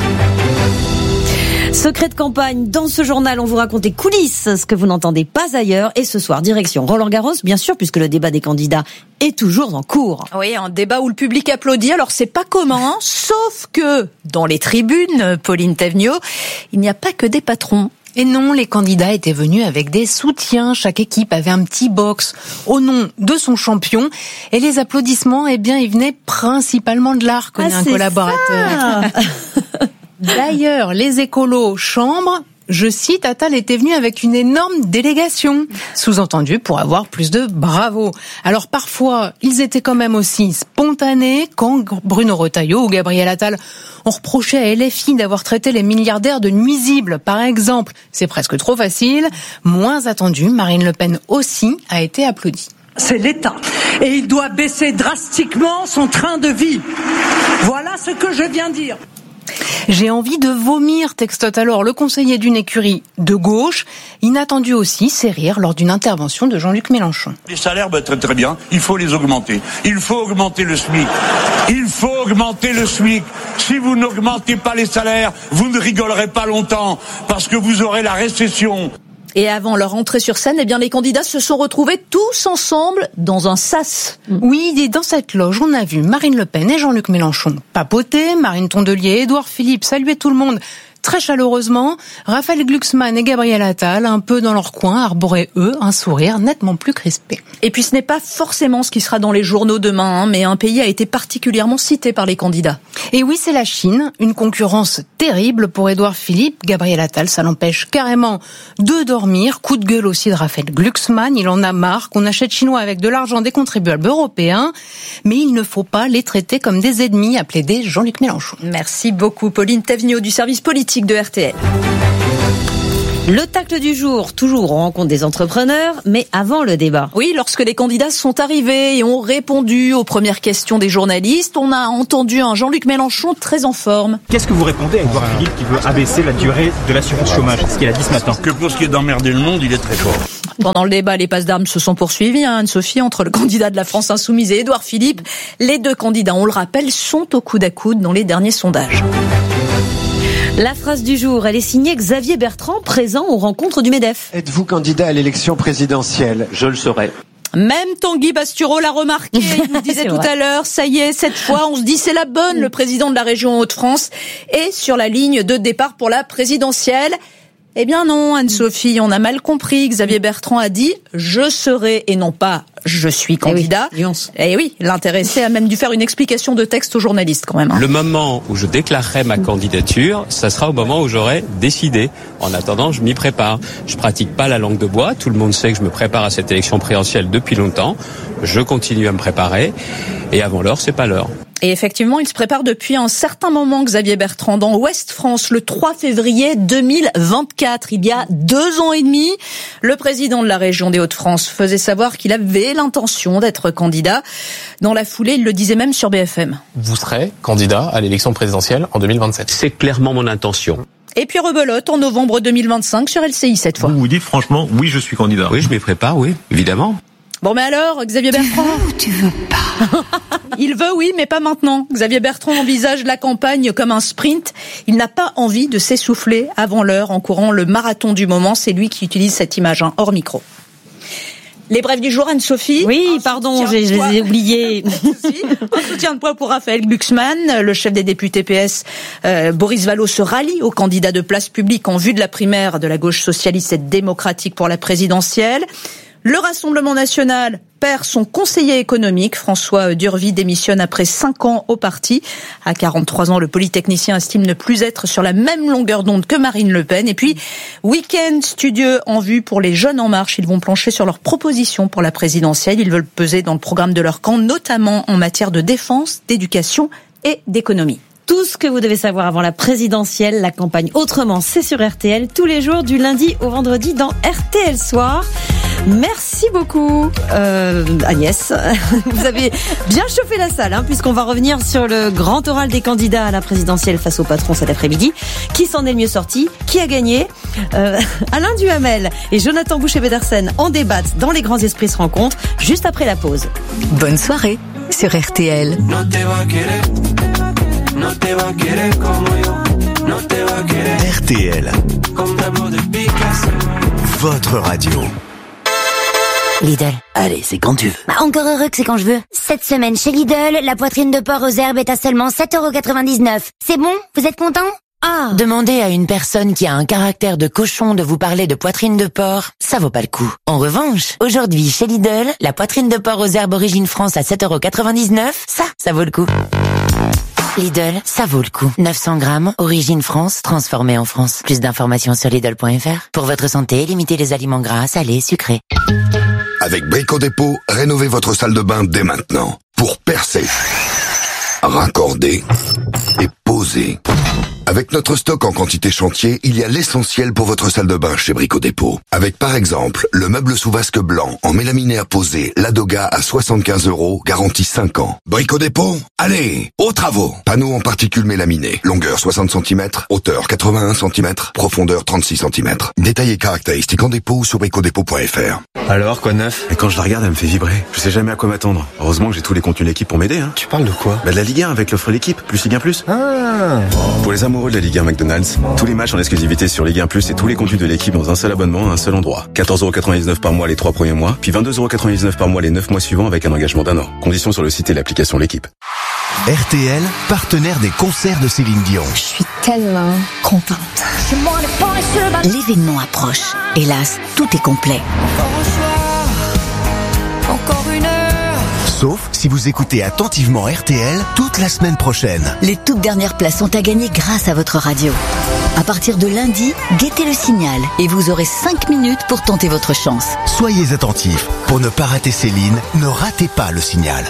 Secret de campagne, dans ce journal, on vous raconte les coulisses, ce que vous n'entendez pas ailleurs. Et ce soir, direction Roland-Garros, bien sûr, puisque le débat des candidats est toujours en cours. Oui, un débat où le public applaudit, alors c'est pas commun, hein, sauf que dans les tribunes, Pauline Thévenot, il n'y a pas que des patrons. Et non, les candidats étaient venus avec des soutiens. Chaque équipe avait un petit box au nom de son champion. Et les applaudissements, eh bien, ils venaient principalement de l'Arc, connaît ah, un collaborateur. D'ailleurs, les écolos chambrent je cite, Attal était venu avec une énorme délégation, sous-entendu pour avoir plus de bravo. Alors parfois, ils étaient quand même aussi spontanés quand Bruno Retailleau ou Gabriel Attal ont reproché à L F I d'avoir traité les milliardaires de nuisibles, par exemple. C'est presque trop facile. Moins attendu, Marine Le Pen aussi a été applaudie. C'est l'État. Et il doit baisser drastiquement son train de vie. Voilà ce que je viens de dire. J'ai envie de vomir, textote alors le conseiller d'une écurie de gauche. Inattendu aussi, c'est rire lors d'une intervention de Jean-Luc Mélenchon. Les salaires, bah, très très bien, il faut les augmenter. Il faut augmenter le SMIC. Il faut augmenter le SMIC. Si vous n'augmentez pas les salaires, vous ne rigolerez pas longtemps, parce que vous aurez la récession. Et avant leur entrée sur scène, eh bien, les candidats se sont retrouvés tous ensemble dans un sas. Oui, et dans cette loge, on a vu Marine Le Pen et Jean-Luc Mélenchon papoter, Marine Tondelier et Édouard Philippe saluer tout le monde très chaleureusement. Raphaël Glucksmann et Gabriel Attal, un peu dans leur coin, arboraient, eux, un sourire nettement plus crispé. Et puis ce n'est pas forcément ce qui sera dans les journaux demain, hein, mais un pays a été particulièrement cité par les candidats. Et oui, c'est la Chine, une concurrence terrible pour Édouard Philippe. Gabriel Attal, ça l'empêche carrément de dormir. Coup de gueule aussi de Raphaël Glucksmann, il en a marre qu'on achète chinois avec de l'argent des contribuables européens. Mais il ne faut pas les traiter comme des ennemis, a plaidé Jean-Luc Mélenchon. Merci beaucoup Pauline Thévenot du service politique de R T L. Le tacle du jour, toujours on rencontre des entrepreneurs, mais avant le débat. Oui, lorsque les candidats sont arrivés et ont répondu aux premières questions des journalistes, on a entendu un Jean-Luc Mélenchon très en forme. Qu'est-ce que vous répondez à Édouard Philippe qui veut abaisser la durée de l'assurance chômage, ce qu'il a dit ce matin? Que pour ce qui est d'emmerder le monde, il est très fort. Pendant le débat, les passes d'armes se sont poursuivies, hein, Anne-Sophie, entre le candidat de la France Insoumise et Édouard Philippe. Les deux candidats, on le rappelle, sont au coude à coude dans les derniers sondages. La phrase du jour, elle est signée Xavier Bertrand, présent aux rencontres du MEDEF. Êtes-vous candidat à l'élection présidentielle? Je le serai. Même Tanguy Bastureau l'a remarqué, il nous disait tout à l'heure, ça y est, cette fois, on se dit c'est la bonne, le président de la région Hauts-de-France est sur la ligne de départ pour la présidentielle. Eh bien non, Anne-Sophie, on a mal compris. Xavier Bertrand a dit « je serai » et non pas « je suis candidat ». Eh oui, eh oui, l'intéressé a même dû faire une explication de texte aux journalistes quand même. Hein. Le moment où je déclarerai ma candidature, ça sera au moment où j'aurai décidé. En attendant, je m'y prépare. Je pratique pas la langue de bois. Tout le monde sait que je me prépare à cette élection présidentielle depuis longtemps. Je continue à me préparer. Et avant l'heure, c'est pas l'heure. Et effectivement, il se prépare depuis un certain moment, Xavier Bertrand, dans Ouest France, le trois février deux mille vingt-quatre. Il y a deux ans et demi, le président de la région des Hauts-de-France faisait savoir qu'il avait l'intention d'être candidat. Dans la foulée, il le disait même sur B F M. Vous serez candidat à l'élection présidentielle en deux mille vingt-sept. C'est clairement mon intention. Et puis rebelote en novembre deux mille vingt-cinq sur L C I cette fois. Vous vous dites franchement, oui, je suis candidat. Oui, je m'y prépare, oui, évidemment. Bon, mais alors, Xavier Bertrand? Tu veux ou tu veux pas? Il veut, oui, mais pas maintenant. Xavier Bertrand envisage la campagne comme un sprint. Il n'a pas envie de s'essouffler avant l'heure en courant le marathon du moment. C'est lui qui utilise cette image, hein, hors micro. Les brèves du jour, Anne-Sophie. Oui, pardon, j'ai, je les ai oubliés. Un soutien de poids pour Raphaël Glucksmann. Le chef des députés P S, euh, Boris Vallaud, se rallie au candidat de Place Publique en vue de la primaire de la gauche socialiste et démocratique pour la présidentielle. Le Rassemblement national perd son conseiller économique. François Durvy démissionne après cinq ans au parti. À quarante-trois ans, le polytechnicien estime ne plus être sur la même longueur d'onde que Marine Le Pen. Et puis, week-end studieux en vue pour les Jeunes en Marche. Ils vont plancher sur leurs propositions pour la présidentielle. Ils veulent peser dans le programme de leur camp, notamment en matière de défense, d'éducation et d'économie. Tout ce que vous devez savoir avant la présidentielle, la campagne Autrement, c'est sur R T L, tous les jours du lundi au vendredi dans R T L Soir. Merci beaucoup euh, Agnès, vous avez bien chauffé la salle, hein, puisqu'on va revenir sur le grand oral des candidats à la présidentielle face au patron cet après-midi. Qui s'en est le mieux sorti? Qui a gagné? euh, Alain Duhamel et Jonathan Boucher-Pedersen en débattent dans Les Grands Esprits se rencontrent, juste après la pause. Bonne soirée sur R T L. R T L, votre radio. Lidl. Allez, c'est quand tu veux. Bah, encore heureux que c'est quand je veux. Cette semaine chez Lidl, la poitrine de porc aux herbes est à seulement sept euros quatre-vingt-dix-neuf. C'est bon? Vous êtes content? Ah. Demandez à une personne qui a un caractère de cochon de vous parler de poitrine de porc, ça vaut pas le coup. En revanche, aujourd'hui chez Lidl, la poitrine de porc aux herbes origine France à sept euros quatre-vingt-dix-neuf, ça, ça vaut le coup. Lidl, ça vaut le coup. neuf cents grammes, origine France, transformée en France. Plus d'informations sur Lidl point F R. Pour votre santé, limitez les aliments gras, salés, sucrés. Avec Brico Dépôt, rénovez votre salle de bain dès maintenant. Pour percer, raccorder et poser. Avec notre stock en quantité chantier, il y a l'essentiel pour votre salle de bain chez Brico Dépôt. Avec par exemple, le meuble sous vasque blanc en mélaminaire posé Ladoga à soixante-quinze euros, garantie cinq ans. Brico Dépôt, allez, aux travaux. Panneaux en particules mélaminées, longueur soixante centimètres, hauteur quatre-vingt-un centimètres, profondeur trente-six centimètres. Détails et caractéristiques en dépôt ou sur brico dépôt point F R. Alors, quoi de neuf? Et quand je la regarde, elle me fait vibrer. Je sais jamais à quoi m'attendre. Heureusement que j'ai tous les contenus de l'équipe pour m'aider, hein. Tu parles de quoi? Bah de la Ligue un avec l'offre l'équipe, plus Ligue un plus. Ah. Pour les amoureux de la Ligue un McDonald's, tous les matchs en exclusivité sur Ligue un plus et tous les contenus de l'équipe dans un seul abonnement à un seul endroit. quatorze euros quatre-vingt-dix-neuf par mois les trois premiers mois, puis vingt-deux euros quatre-vingt-dix-neuf par mois les neuf mois suivants avec un engagement d'un an. Conditions sur le site et l'application L'équipe. R T L, partenaire des concerts de Céline Dion. Je suis tellement contente. L'événement approche. Hélas, tout est complet. Encore une heure. Sauf si vous écoutez attentivement R T L toute la semaine prochaine. Les toutes dernières places sont à gagner grâce à votre radio. À partir de lundi, guettez le signal et vous aurez cinq minutes pour tenter votre chance. Soyez attentifs. Pour ne pas rater Céline, ne ratez pas le signal.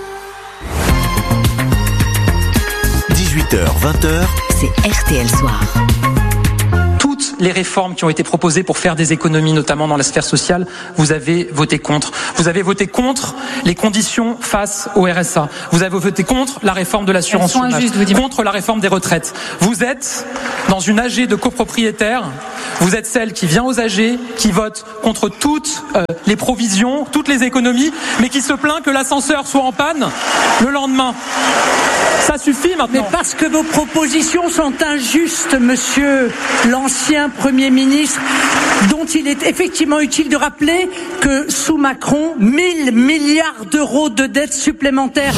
dix-huit heures, vingt heures, c'est R T L Soir. Toutes les réformes qui ont été proposées pour faire des économies, notamment dans la sphère sociale, vous avez voté contre. Vous avez voté contre les conditions face au R S A. Vous avez voté contre la réforme de l'assurance chômage, contre la réforme des retraites. Vous êtes dans une A G de copropriétaires. Vous êtes celle qui vient aux A G, qui vote contre toutes euh, les provisions, toutes les économies, mais qui se plaint que l'ascenseur soit en panne le lendemain. Ça suffit maintenant. Mais parce que vos propositions sont injustes, monsieur l'ancien Premier ministre, dont il est effectivement utile de rappeler que sous Macron, mille milliards d'euros de dettes supplémentaires.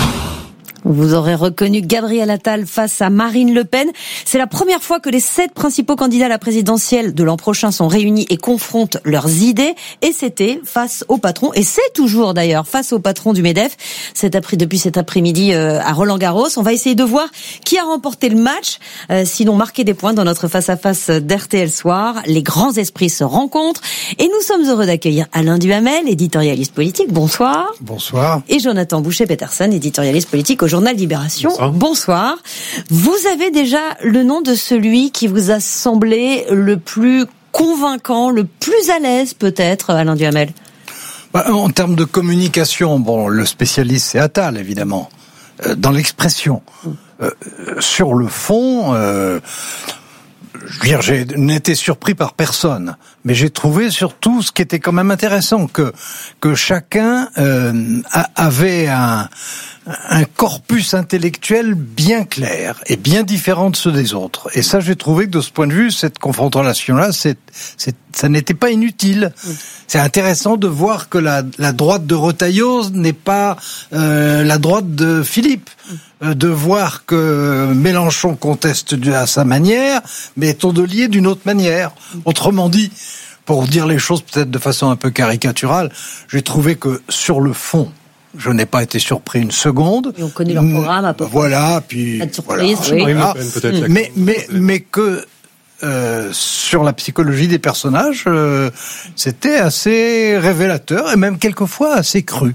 Vous aurez reconnu Gabriel Attal face à Marine Le Pen. C'est la première fois que les sept principaux candidats à la présidentielle de l'an prochain sont réunis et confrontent leurs idées. Et c'était face au patron, et c'est toujours d'ailleurs face au patron du MEDEF, cet après, depuis cet après-midi euh, à Roland-Garros. On va essayer de voir qui a remporté le match, euh, sinon marqué des points dans notre face-à-face d'R T L Soir. Les grands esprits se rencontrent et nous sommes heureux d'accueillir Alain Duhamel, éditorialiste politique. Bonsoir. Bonsoir. Et Jonathan Boucher-Peterson, éditorialiste politique au Journal Libération. Bonsoir. Bonsoir. Vous avez déjà le nom de celui qui vous a semblé le plus convaincant, le plus à l'aise peut-être, Alain Duhamel? Bah, en termes de communication, bon, le spécialiste c'est Attal évidemment. Euh, dans l'expression, euh, sur le fond, euh, je veux dire, j'ai n'étais surpris par personne, mais j'ai trouvé surtout ce qui était quand même intéressant que que chacun euh, a, avait un un corpus intellectuel bien clair et bien différent de ceux des autres. Et ça, j'ai trouvé que de ce point de vue, cette confrontation-là, c'est, c'est, ça n'était pas inutile. C'est intéressant de voir que la, la droite de Retailleau n'est pas euh, la droite de Philippe. Euh, de voir que Mélenchon conteste à sa manière, mais Tondelier d'une autre manière. Autrement dit, pour dire les choses peut-être de façon un peu caricaturale, j'ai trouvé que sur le fond, je n'ai pas été surpris une seconde. Et on connaît leur programme à peu près. Voilà, puis voilà. Oui. Voilà. Mmh. Mais mais mais que euh, sur la psychologie des personnages, euh, c'était assez révélateur et même quelquefois assez cru.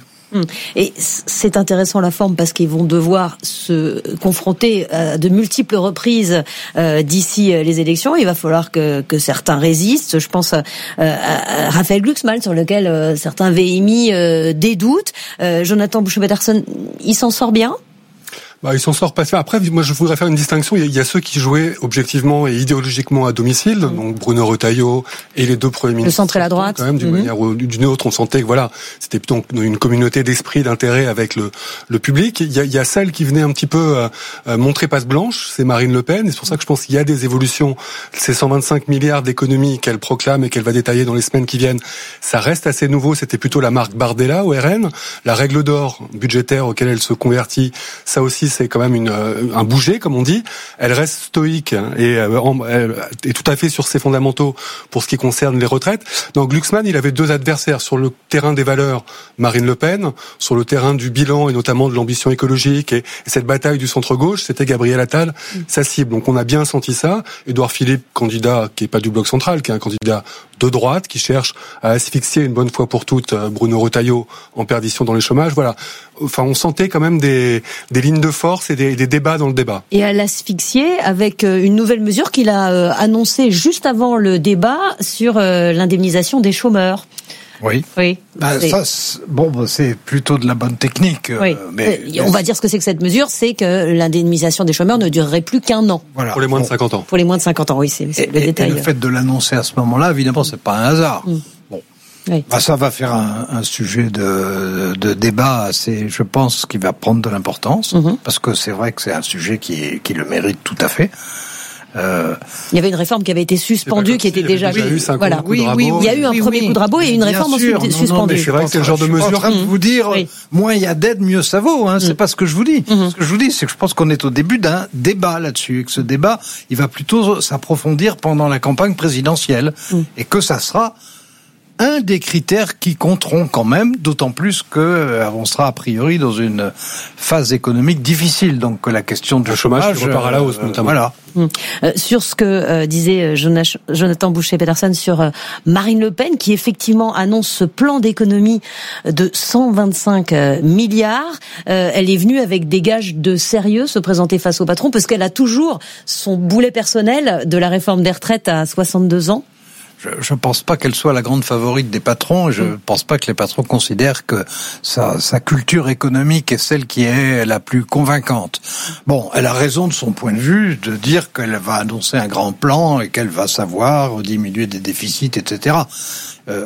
Et c'est intéressant la forme parce qu'ils vont devoir se confronter à de multiples reprises euh, d'ici les élections. Il va falloir que, que certains résistent. Je pense à, à, à Raphaël Glucksmann sur lequel euh, certains avaient émis euh, des doutes. Euh, Jonathan Boucher-Peterson, il s'en sort bien ? Bah, il s'en sort pas. Après, moi, je voudrais faire une distinction. Il y, a, il y a ceux qui jouaient objectivement et idéologiquement à domicile, mmh. donc Bruno Retailleau et les deux premiers ministres. Le centre et la droite. Quand même, d'une mmh. manière ou d'une autre, on sentait que voilà, c'était plutôt une communauté d'esprit, d'intérêt avec le, le public. Il y, a, il y a celle qui venait un petit peu euh, montrer passe blanche, c'est Marine Le Pen. Et c'est pour ça que je pense qu'il y a des évolutions. Ces cent vingt-cinq milliards d'économies qu'elle proclame et qu'elle va détailler dans les semaines qui viennent, ça reste assez nouveau. C'était plutôt la marque Bardella au R N. La règle d'or budgétaire auquel elle se convertit, ça aussi, c'est quand même une, un bouger, comme on dit. Elle reste stoïque et elle est tout à fait sur ses fondamentaux pour ce qui concerne les retraites. Donc Glucksmann, il avait deux adversaires sur le terrain des valeurs, Marine Le Pen, sur le terrain du bilan et notamment de l'ambition écologique et, et cette bataille du centre-gauche, c'était Gabriel Attal, mmh. sa cible. Donc on a bien senti ça. Édouard Philippe, candidat qui est pas du bloc central, qui est un candidat de droite, qui cherche à asphyxier une bonne fois pour toutes Bruno Retailleau en perdition dans les chômages. Voilà. Enfin, on sentait quand même des, des lignes de force et des, des débats dans le débat. Et à l'asphyxier avec une nouvelle mesure qu'il a annoncée juste avant le débat sur l'indemnisation des chômeurs. Oui. Oui. Bah, c'est... ça, c'est... bon, bah, c'est plutôt de la bonne technique. Oui. Euh, mais, mais on va dire ce que c'est que cette mesure, c'est que l'indemnisation des chômeurs ne durerait plus qu'un an. Voilà. Pour les moins de cinquante ans. Pour les moins de cinquante ans, oui, c'est, c'est et, le et, détail. Et le fait de l'annoncer à ce moment-là, évidemment, c'est pas un hasard. Mm. Bon. Oui. Bah, ça va faire un, un sujet de, de débat assez, je pense, qui va prendre de l'importance, mm-hmm. parce que c'est vrai que c'est un sujet qui, qui le mérite tout à fait. Euh, il y avait une réforme qui avait été suspendue, qui était déjà, déjà eu voilà. Oui, oui, oui, il y a eu un oui, premier oui. coup de rabot et une Bien réforme sûr, ensuite non, suspendue. Non, mais je suis vrai que c'est le genre de mesure. Je suis en train de vous dire, oui. moins il y a d'aide, mieux ça vaut. Hein, mm. C'est pas ce que je vous dis. Mm-hmm. Ce que je vous dis, c'est que je pense qu'on est au début d'un débat là-dessus, et que ce débat, il va plutôt s'approfondir pendant la campagne présidentielle, mm. et que ça sera un des critères qui compteront quand même, d'autant plus que euh, on sera a priori dans une phase économique difficile, donc que la question du le chômage, chômage repart à la hausse, notamment. Euh, voilà. Mmh. Euh, sur ce que euh, disait Jonas, Jonathan Boucher-Peterson sur euh, Marine Le Pen, qui effectivement annonce ce plan d'économie de cent vingt-cinq euh, milliards. Euh, elle est venue avec des gages de sérieux se présenter face au patron, parce qu'elle a toujours son boulet personnel de la réforme des retraites à soixante-deux ans. Je ne pense pas qu'elle soit la grande favorite des patrons. Je ne mmh. pense pas que les patrons considèrent que sa, sa culture économique est celle qui est la plus convaincante. Bon, elle a raison de son point de vue de dire qu'elle va annoncer un grand plan et qu'elle va savoir diminuer des déficits, et cetera. Euh,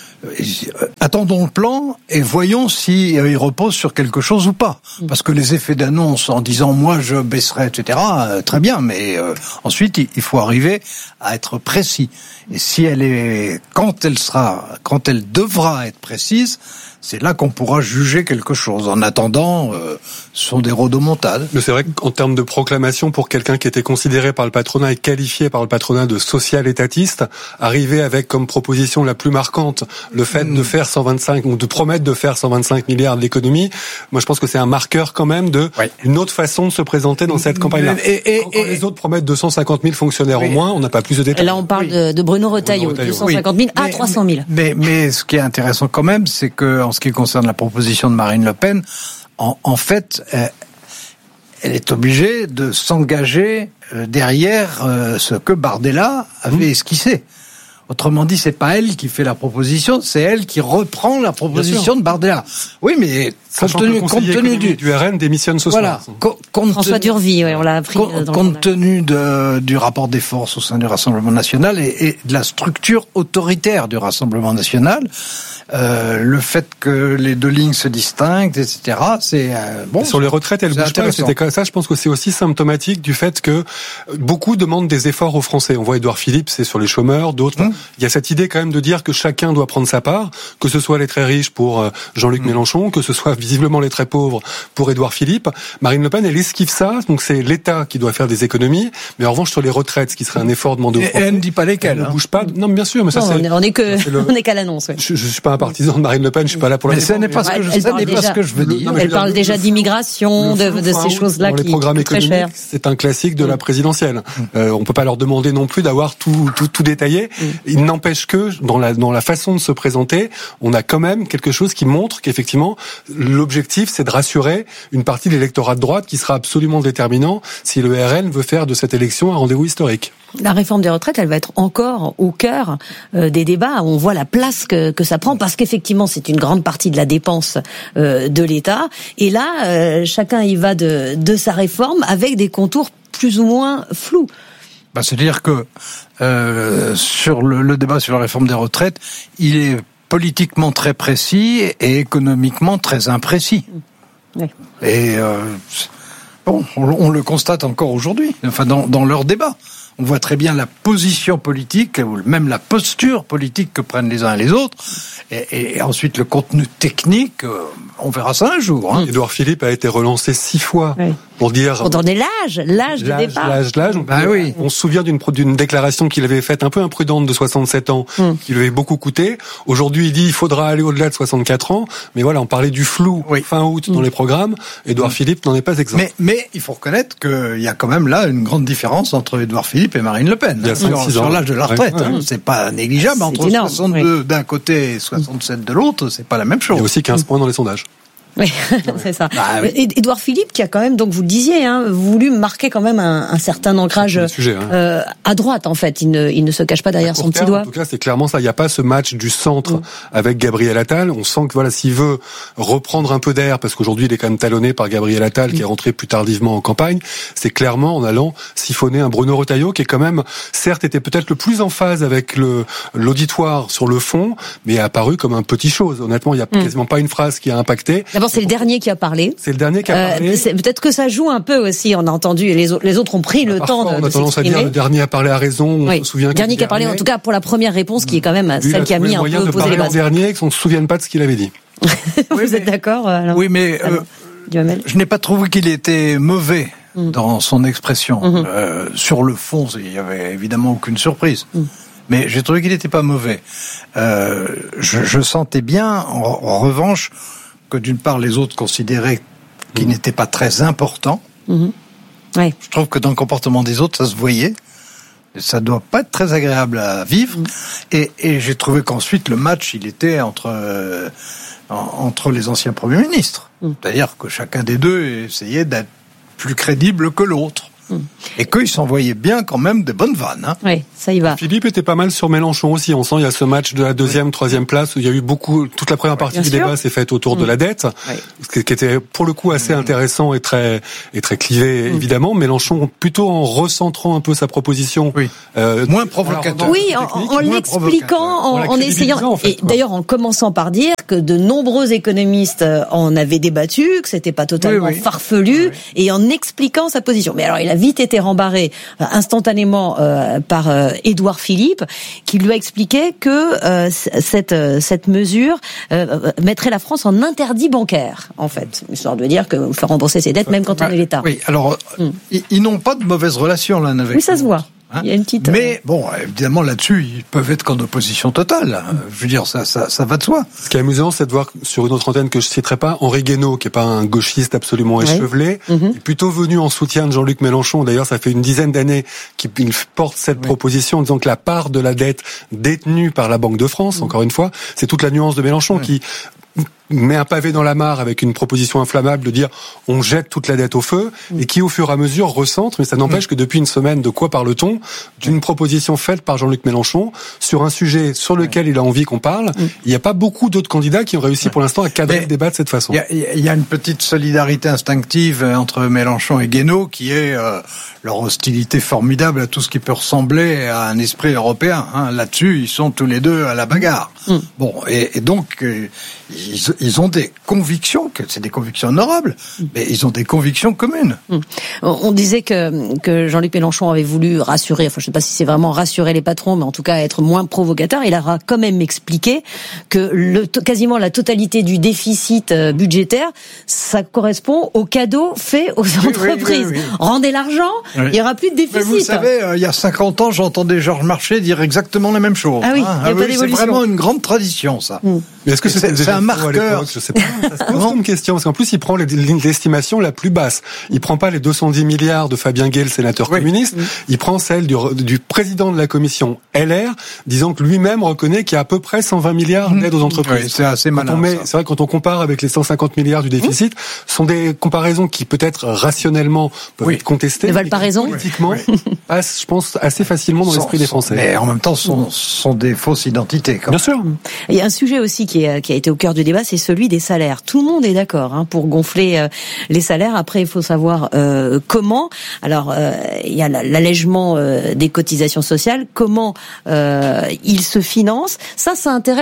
Attendons le plan et voyons si il repose sur quelque chose ou pas. Parce que les effets d'annonce en disant moi je baisserai, et cetera, euh, très bien, mais euh, ensuite il faut arriver à être précis. Et si elle est, quand elle sera, quand elle devra être précise, c'est là qu'on pourra juger quelque chose. En attendant, euh, ce sont des rodomontades. Mais c'est vrai qu'en termes de proclamation, pour quelqu'un qui était considéré par le patronat et qualifié par le patronat de social-étatiste, arriver avec comme proposition la plus marquante le fait mmh. de faire cent vingt-cinq, ou de promettre de faire cent vingt-cinq milliards d'économies, moi je pense que c'est un marqueur quand même de oui. une autre façon de se présenter dans cette campagne-là. Et, et, quand, quand et, les autres promettent deux cent cinquante mille fonctionnaires oui. au moins, on n'a pas plus de détails. Là on parle oui. de, de Bruno Retailleau, deux cent cinquante mille oui. à trois cent mille. Mais, mais, mais ce qui est intéressant quand même, c'est que en ce qui concerne la proposition de Marine Le Pen, en, en fait, euh, elle est obligée de s'engager euh, derrière euh, ce que Bardella avait mmh. esquissé. Autrement dit, c'est pas elle qui fait la proposition, c'est elle qui reprend la proposition de Bardella. Oui, mais compte tenu, compte tenu du, du R N démissionne ce voilà, soir. Co- compte François Durvy, ouais, on l'a appris. Co- dans compte tenu de, du rapport des forces au sein du Rassemblement national et, et de la structure autoritaire du Rassemblement national, euh, le fait que les deux lignes se distinguent, et cetera, c'est euh, bon. Sur les retraites, elle bouge pas. C'était comme ça. Je pense que c'est aussi symptomatique du fait que beaucoup demandent des efforts aux Français. On voit Édouard Philippe, c'est sur les chômeurs, d'autres. Hum. Il y a cette idée quand même de dire que chacun doit prendre sa part, que ce soit les très riches pour Jean-Luc mmh. Mélenchon, que ce soit visiblement les très pauvres pour Édouard Philippe. Marine Le Pen, elle esquive ça, donc c'est l'État qui doit faire des économies, mais en revanche sur les retraites, ce qui serait un effort demandé aux Français. Et elle ne dit pas lesquelles. Elle hein. ne bouge pas. Non, mais bien sûr, mais ça non, c'est. On est que, le... on est qu'à l'annonce. Ouais. Je, je suis pas un partisan de Marine Le Pen, je suis pas là pour la. Mais ce n'est pas ce que je, ça n'est pas ce que je veux dire. Elle parle déjà d'immigration, de, de ces choses-là qui sont très chères. C'est un classique de la présidentielle. Euh, on peut pas leur demander non plus d'avoir tout, tout, tout détaillé. Il n'empêche que dans la dans la façon de se présenter, on a quand même quelque chose qui montre qu'effectivement l'objectif c'est de rassurer une partie de l'électorat de droite qui sera absolument déterminant si le R N veut faire de cette élection un rendez-vous historique. La réforme des retraites, elle va être encore au cœur euh, des débats. On voit la place que, que ça prend parce qu'effectivement c'est une grande partie de la dépense euh, de l'État. Et là, euh, chacun y va de, de sa réforme avec des contours plus ou moins flous. Bah, c'est-à-dire que euh, sur le, le débat sur la réforme des retraites, il est politiquement très précis et économiquement très imprécis. Oui. Et euh, bon, on, on le constate encore aujourd'hui, enfin dans, dans leur débat. on voit très bien la position politique, ou même la posture politique que prennent les uns et les autres, et, et ensuite le contenu technique, euh, on verra ça un jour. Hein. Édouard Philippe a été relancé six fois oui. pour dire... Pour donner l'âge, l'âge du départ. L'âge, l'âge. On, bah, oui. on se souvient d'une, d'une déclaration qu'il avait faite un peu imprudente de soixante-sept ans, mm. qui lui avait beaucoup coûté. Aujourd'hui, il dit il faudra aller au-delà de soixante-quatre ans, mais voilà, on parlait du flou oui. fin août mm. dans les programmes. Édouard mm. Philippe n'en est pas exempt. Mais, mais il faut reconnaître qu'il y a quand même là une grande différence entre Édouard Philippe et Marine Le Pen. Il y a sur, sur l'âge de la retraite. Ouais, ouais. Hein. C'est pas négligeable. C'est entre énorme, soixante-deux oui. d'un côté et soixante-sept de l'autre, c'est pas la même chose. Il y a aussi quinze points dans les sondages. Oui, c'est ça. Bah, oui. Édouard Philippe, qui a quand même, donc vous le disiez, hein, voulu marquer quand même un, un certain ancrage sujet, hein. euh, à droite, en fait. Il ne, il ne se cache pas derrière son petit terme, doigt. En tout cas, c'est clairement ça. Il n'y a pas ce match du centre mmh. avec Gabriel Attal. On sent que voilà, s'il veut reprendre un peu d'air, parce qu'aujourd'hui il est quand même talonné par Gabriel Attal, mmh. qui est rentré plus tardivement en campagne, c'est clairement en allant siphonner un Bruno Retailleau qui est quand même, certes, était peut-être le plus en phase avec le l'auditoire sur le fond, mais est apparu comme un petit chose. Honnêtement, il n'y a mmh. quasiment pas une phrase qui a impacté. D'abord, c'est le dernier qui a parlé. C'est le dernier qui a parlé. Euh, peut-être que ça joue un peu aussi, on a entendu, et les autres, les autres ont pris bah, le temps de, on a de tendance s'exprimer. à dire le dernier a parlé à raison, on oui. se souvient le dernier qui a parlé, en tout cas pour la première réponse, qui est quand même lui, celle qui a mis un peu de posé les bases. Le dernier, qu'on ne se souvienne pas de ce qu'il avait dit. Vous oui, êtes mais, d'accord alors Oui, mais euh, je n'ai pas trouvé qu'il était mauvais mm. dans son expression. Mm-hmm. Euh, sur le fond, il y avait évidemment aucune surprise. Mm. Mais j'ai trouvé qu'il n'était pas mauvais. Euh, je, je sentais bien, en, en revanche, que d'une part les autres considéraient qu'il mmh. n'était pas très important. Mmh. Oui. Je trouve que dans le comportement des autres, ça se voyait. Et ça doit pas être très agréable à vivre. Mmh. Et, et j'ai trouvé qu'ensuite le match, il était entre euh, entre les anciens premiers ministres. Mmh. C'est-à-dire que chacun des deux essayait d'être plus crédible que l'autre. Mmh. Et qu'ils s'envoyaient bien quand même des bonnes vannes. Hein. Oui, ça y va. Philippe était pas mal sur Mélenchon aussi. On sent il y a ce match de la deuxième, oui. troisième place où il y a eu beaucoup. Toute la première partie bien du sûr. débat s'est faite autour mmh. de la dette, oui. ce qui était pour le coup assez mmh. intéressant et très et très clivé mmh. évidemment. Mélenchon plutôt en recentrant un peu sa proposition, oui. euh, moins provocateur. Oui, en, en l'expliquant, en, en essayant. En fait, et d'ailleurs en commençant par dire que de nombreux économistes en avaient débattu, que c'était pas totalement oui, oui. farfelu, oui. et en expliquant sa position. Mais alors il a vite été rembarré euh, instantanément euh, par euh, Édouard Philippe, qui lui a expliqué que euh, cette cette mesure euh, mettrait la France en interdit bancaire, en fait, histoire de dire que faire rembourser ses dettes même quand bah, on est l'État. Oui, alors hum. ils, ils n'ont pas de mauvaise relation l'un avec. Oui, ça se voit. Hein, il y a une petite. Mais bon, évidemment là-dessus, ils peuvent être qu'en opposition totale. Je veux dire, ça, ça, ça va de soi. Ce qui est amusant, c'est de voir sur une autre antenne que je citerai pas, Henri Guénaud, qui est pas un gauchiste absolument ouais. échevelé, mm-hmm. est plutôt venu en soutien de Jean-Luc Mélenchon. D'ailleurs, ça fait une dizaine d'années qu'il porte cette oui. proposition en disant que la part de la dette détenue par la Banque de France, mm-hmm. encore une fois, c'est toute la nuance de Mélenchon oui. qui met un pavé dans la mare avec une proposition inflammable de dire on jette toute la dette au feu mmh. et qui au fur et à mesure recentre, mais ça n'empêche mmh. que depuis une semaine, de quoi parle-t-on ? D'une proposition faite par Jean-Luc Mélenchon sur un sujet sur lequel mmh. il a envie qu'on parle. Mmh. Il n'y a pas beaucoup d'autres candidats qui ont réussi pour l'instant à cadrer mais le débat de cette façon. Il y, y a une petite solidarité instinctive entre Mélenchon et Guénaud qui est euh, leur hostilité formidable à tout ce qui peut ressembler à un esprit européen. Hein. Là-dessus, ils sont tous les deux à la bagarre. Mmh. Bon, et, et donc euh, ils, ils ont des convictions, que c'est des convictions honorables, mais ils ont des convictions communes. Mmh. On disait que, que Jean-Luc Mélenchon avait voulu rassurer, enfin je ne sais pas si c'est vraiment rassurer les patrons, mais en tout cas être moins provocateur. Il a quand même expliqué que le, quasiment la totalité du déficit budgétaire, ça correspond aux cadeaux faits aux oui, entreprises. Oui, oui, oui. Rendez l'argent, oui. il n'y aura plus de déficit. Mais vous savez, euh, il y a cinquante ans, j'entendais Georges Marchais dire exactement la même chose. Ah oui, hein. il n'y a ah, pas oui, d'évolution. C'est vraiment une grande tradition, ça. Mmh. Mais est-ce que c'est, c'est, c'est un marqueur? Je sais pas. Ça se pose comme question, parce qu'en plus, il prend l'estimation la plus basse. Il prend pas les deux cent dix milliards de Fabien Gay, le sénateur oui. communiste. Oui. Il prend celle du, du président de la commission L R, disant que lui-même reconnaît qu'il y a à peu près cent vingt milliards d'aide aux entreprises. Oui, c'est assez malin. Quand on met, c'est vrai, quand on compare avec les cent cinquante milliards du déficit, mmh. ce sont des comparaisons qui peut-être rationnellement peuvent oui. être contestées. Ne valent pas raison. Politiquement, oui. passent, je pense, assez facilement dans sont, l'esprit des Français. Mais en même temps, sont, sont des fausses identités. Quand Bien sûr. Il y a un sujet aussi qui, est, qui a été au cœur du débat, c'est celui des salaires. Tout le monde est d'accord hein, pour gonfler euh, les salaires. Après, il faut savoir euh, comment. Alors, euh, il y a l'allègement euh, des cotisations sociales. Comment euh, ils se financent. Ça, ça intéresse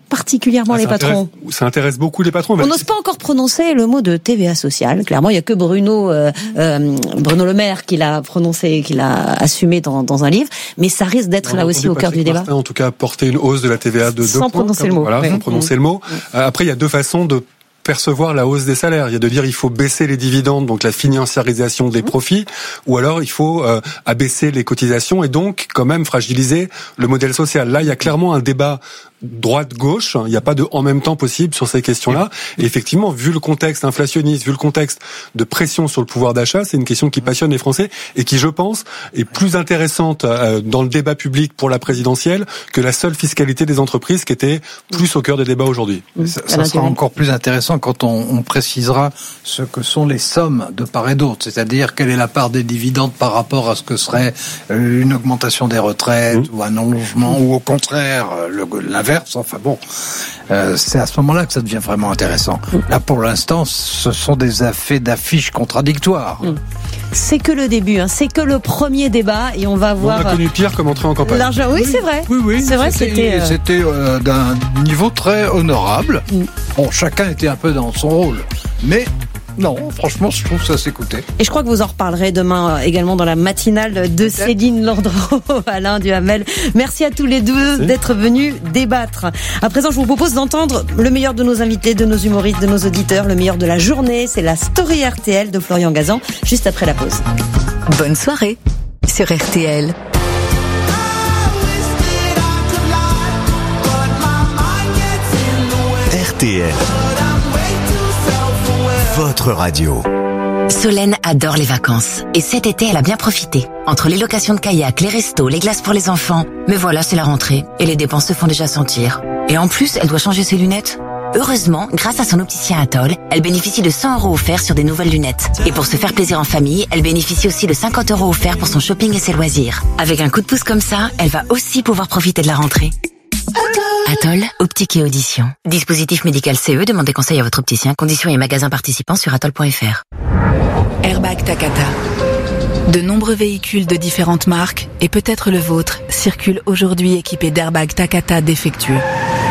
particulièrement ah, les ça patrons. Intéresse, ça intéresse beaucoup les patrons. On n'ose pas encore prononcer le mot de T V A sociale. Clairement, il y a que Bruno euh, euh, Bruno Le Maire qui l'a prononcé, qui l'a assumé dans, dans un livre. Mais ça risque d'être là aussi au cœur du débat. En tout cas, porter une hausse de la T V A de deux points. Sans prononcer le mot. Voilà, sans prononcer le mot. Après, il y a deux façons de percevoir la hausse des salaires. Il y a de dire il faut baisser les dividendes, donc la financiarisation des profits, ou alors il faut euh, abaisser les cotisations et donc quand même fragiliser le modèle social. Là, il y a clairement un débat droite-gauche, il n'y a pas de en même temps possible sur ces questions-là. Et effectivement, vu le contexte inflationniste, vu le contexte de pression sur le pouvoir d'achat, c'est une question qui passionne les Français et qui, je pense, est plus intéressante dans le débat public pour la présidentielle que la seule fiscalité des entreprises qui était plus au cœur des débats aujourd'hui. Ça, ça sera encore plus intéressant quand on, on précisera ce que sont les sommes de part et d'autre, c'est-à-dire quelle est la part des dividendes par rapport à ce que serait une augmentation des retraites mmh. ou un allongement, ou au contraire le, l'inverse. Enfin bon, euh, c'est à ce moment-là que ça devient vraiment intéressant. Là, pour l'instant, ce sont des effets d'affiches contradictoires. C'est que le début, hein. C'est que le premier débat et on va voir. On a connu pire comme entrée en campagne. L'argent, oui, oui, c'est vrai. Oui, oui. C'est vrai, c'était c'était, euh... c'était euh, d'un niveau très honorable. Mm. Bon, chacun était un peu dans son rôle, mais. Non, franchement, je trouve ça s'écoutait. Et je crois que vous en reparlerez demain également dans la matinale de Céline Landreau, Alain Duhamel. Merci à tous les deux Merci. d'être venus débattre. À présent, je vous propose d'entendre le meilleur de nos invités, de nos humoristes, de nos auditeurs, le meilleur de la journée. C'est la Story R T L de Florian Gazan, juste après la pause. Bonne soirée sur R T L. R T L. Votre radio. Solène adore les vacances. Et cet été, elle a bien profité. Entre les locations de kayak, les restos, les glaces pour les enfants. Mais voilà, c'est la rentrée. Et les dépenses se font déjà sentir. Et en plus, elle doit changer ses lunettes. Heureusement, grâce à son opticien Atoll, elle bénéficie de cent euros offerts sur des nouvelles lunettes. Et pour se faire plaisir en famille, elle bénéficie aussi de cinquante euros offerts pour son shopping et ses loisirs. Avec un coup de pouce comme ça, elle va aussi pouvoir profiter de la rentrée. Atoll, optique et audition. Dispositif médical C E, demandez conseil à votre opticien. Conditions et magasins participants sur atoll point f r. Airbag Takata. De nombreux véhicules de différentes marques, et peut-être le vôtre, circulent aujourd'hui équipés d'airbags Takata défectueux.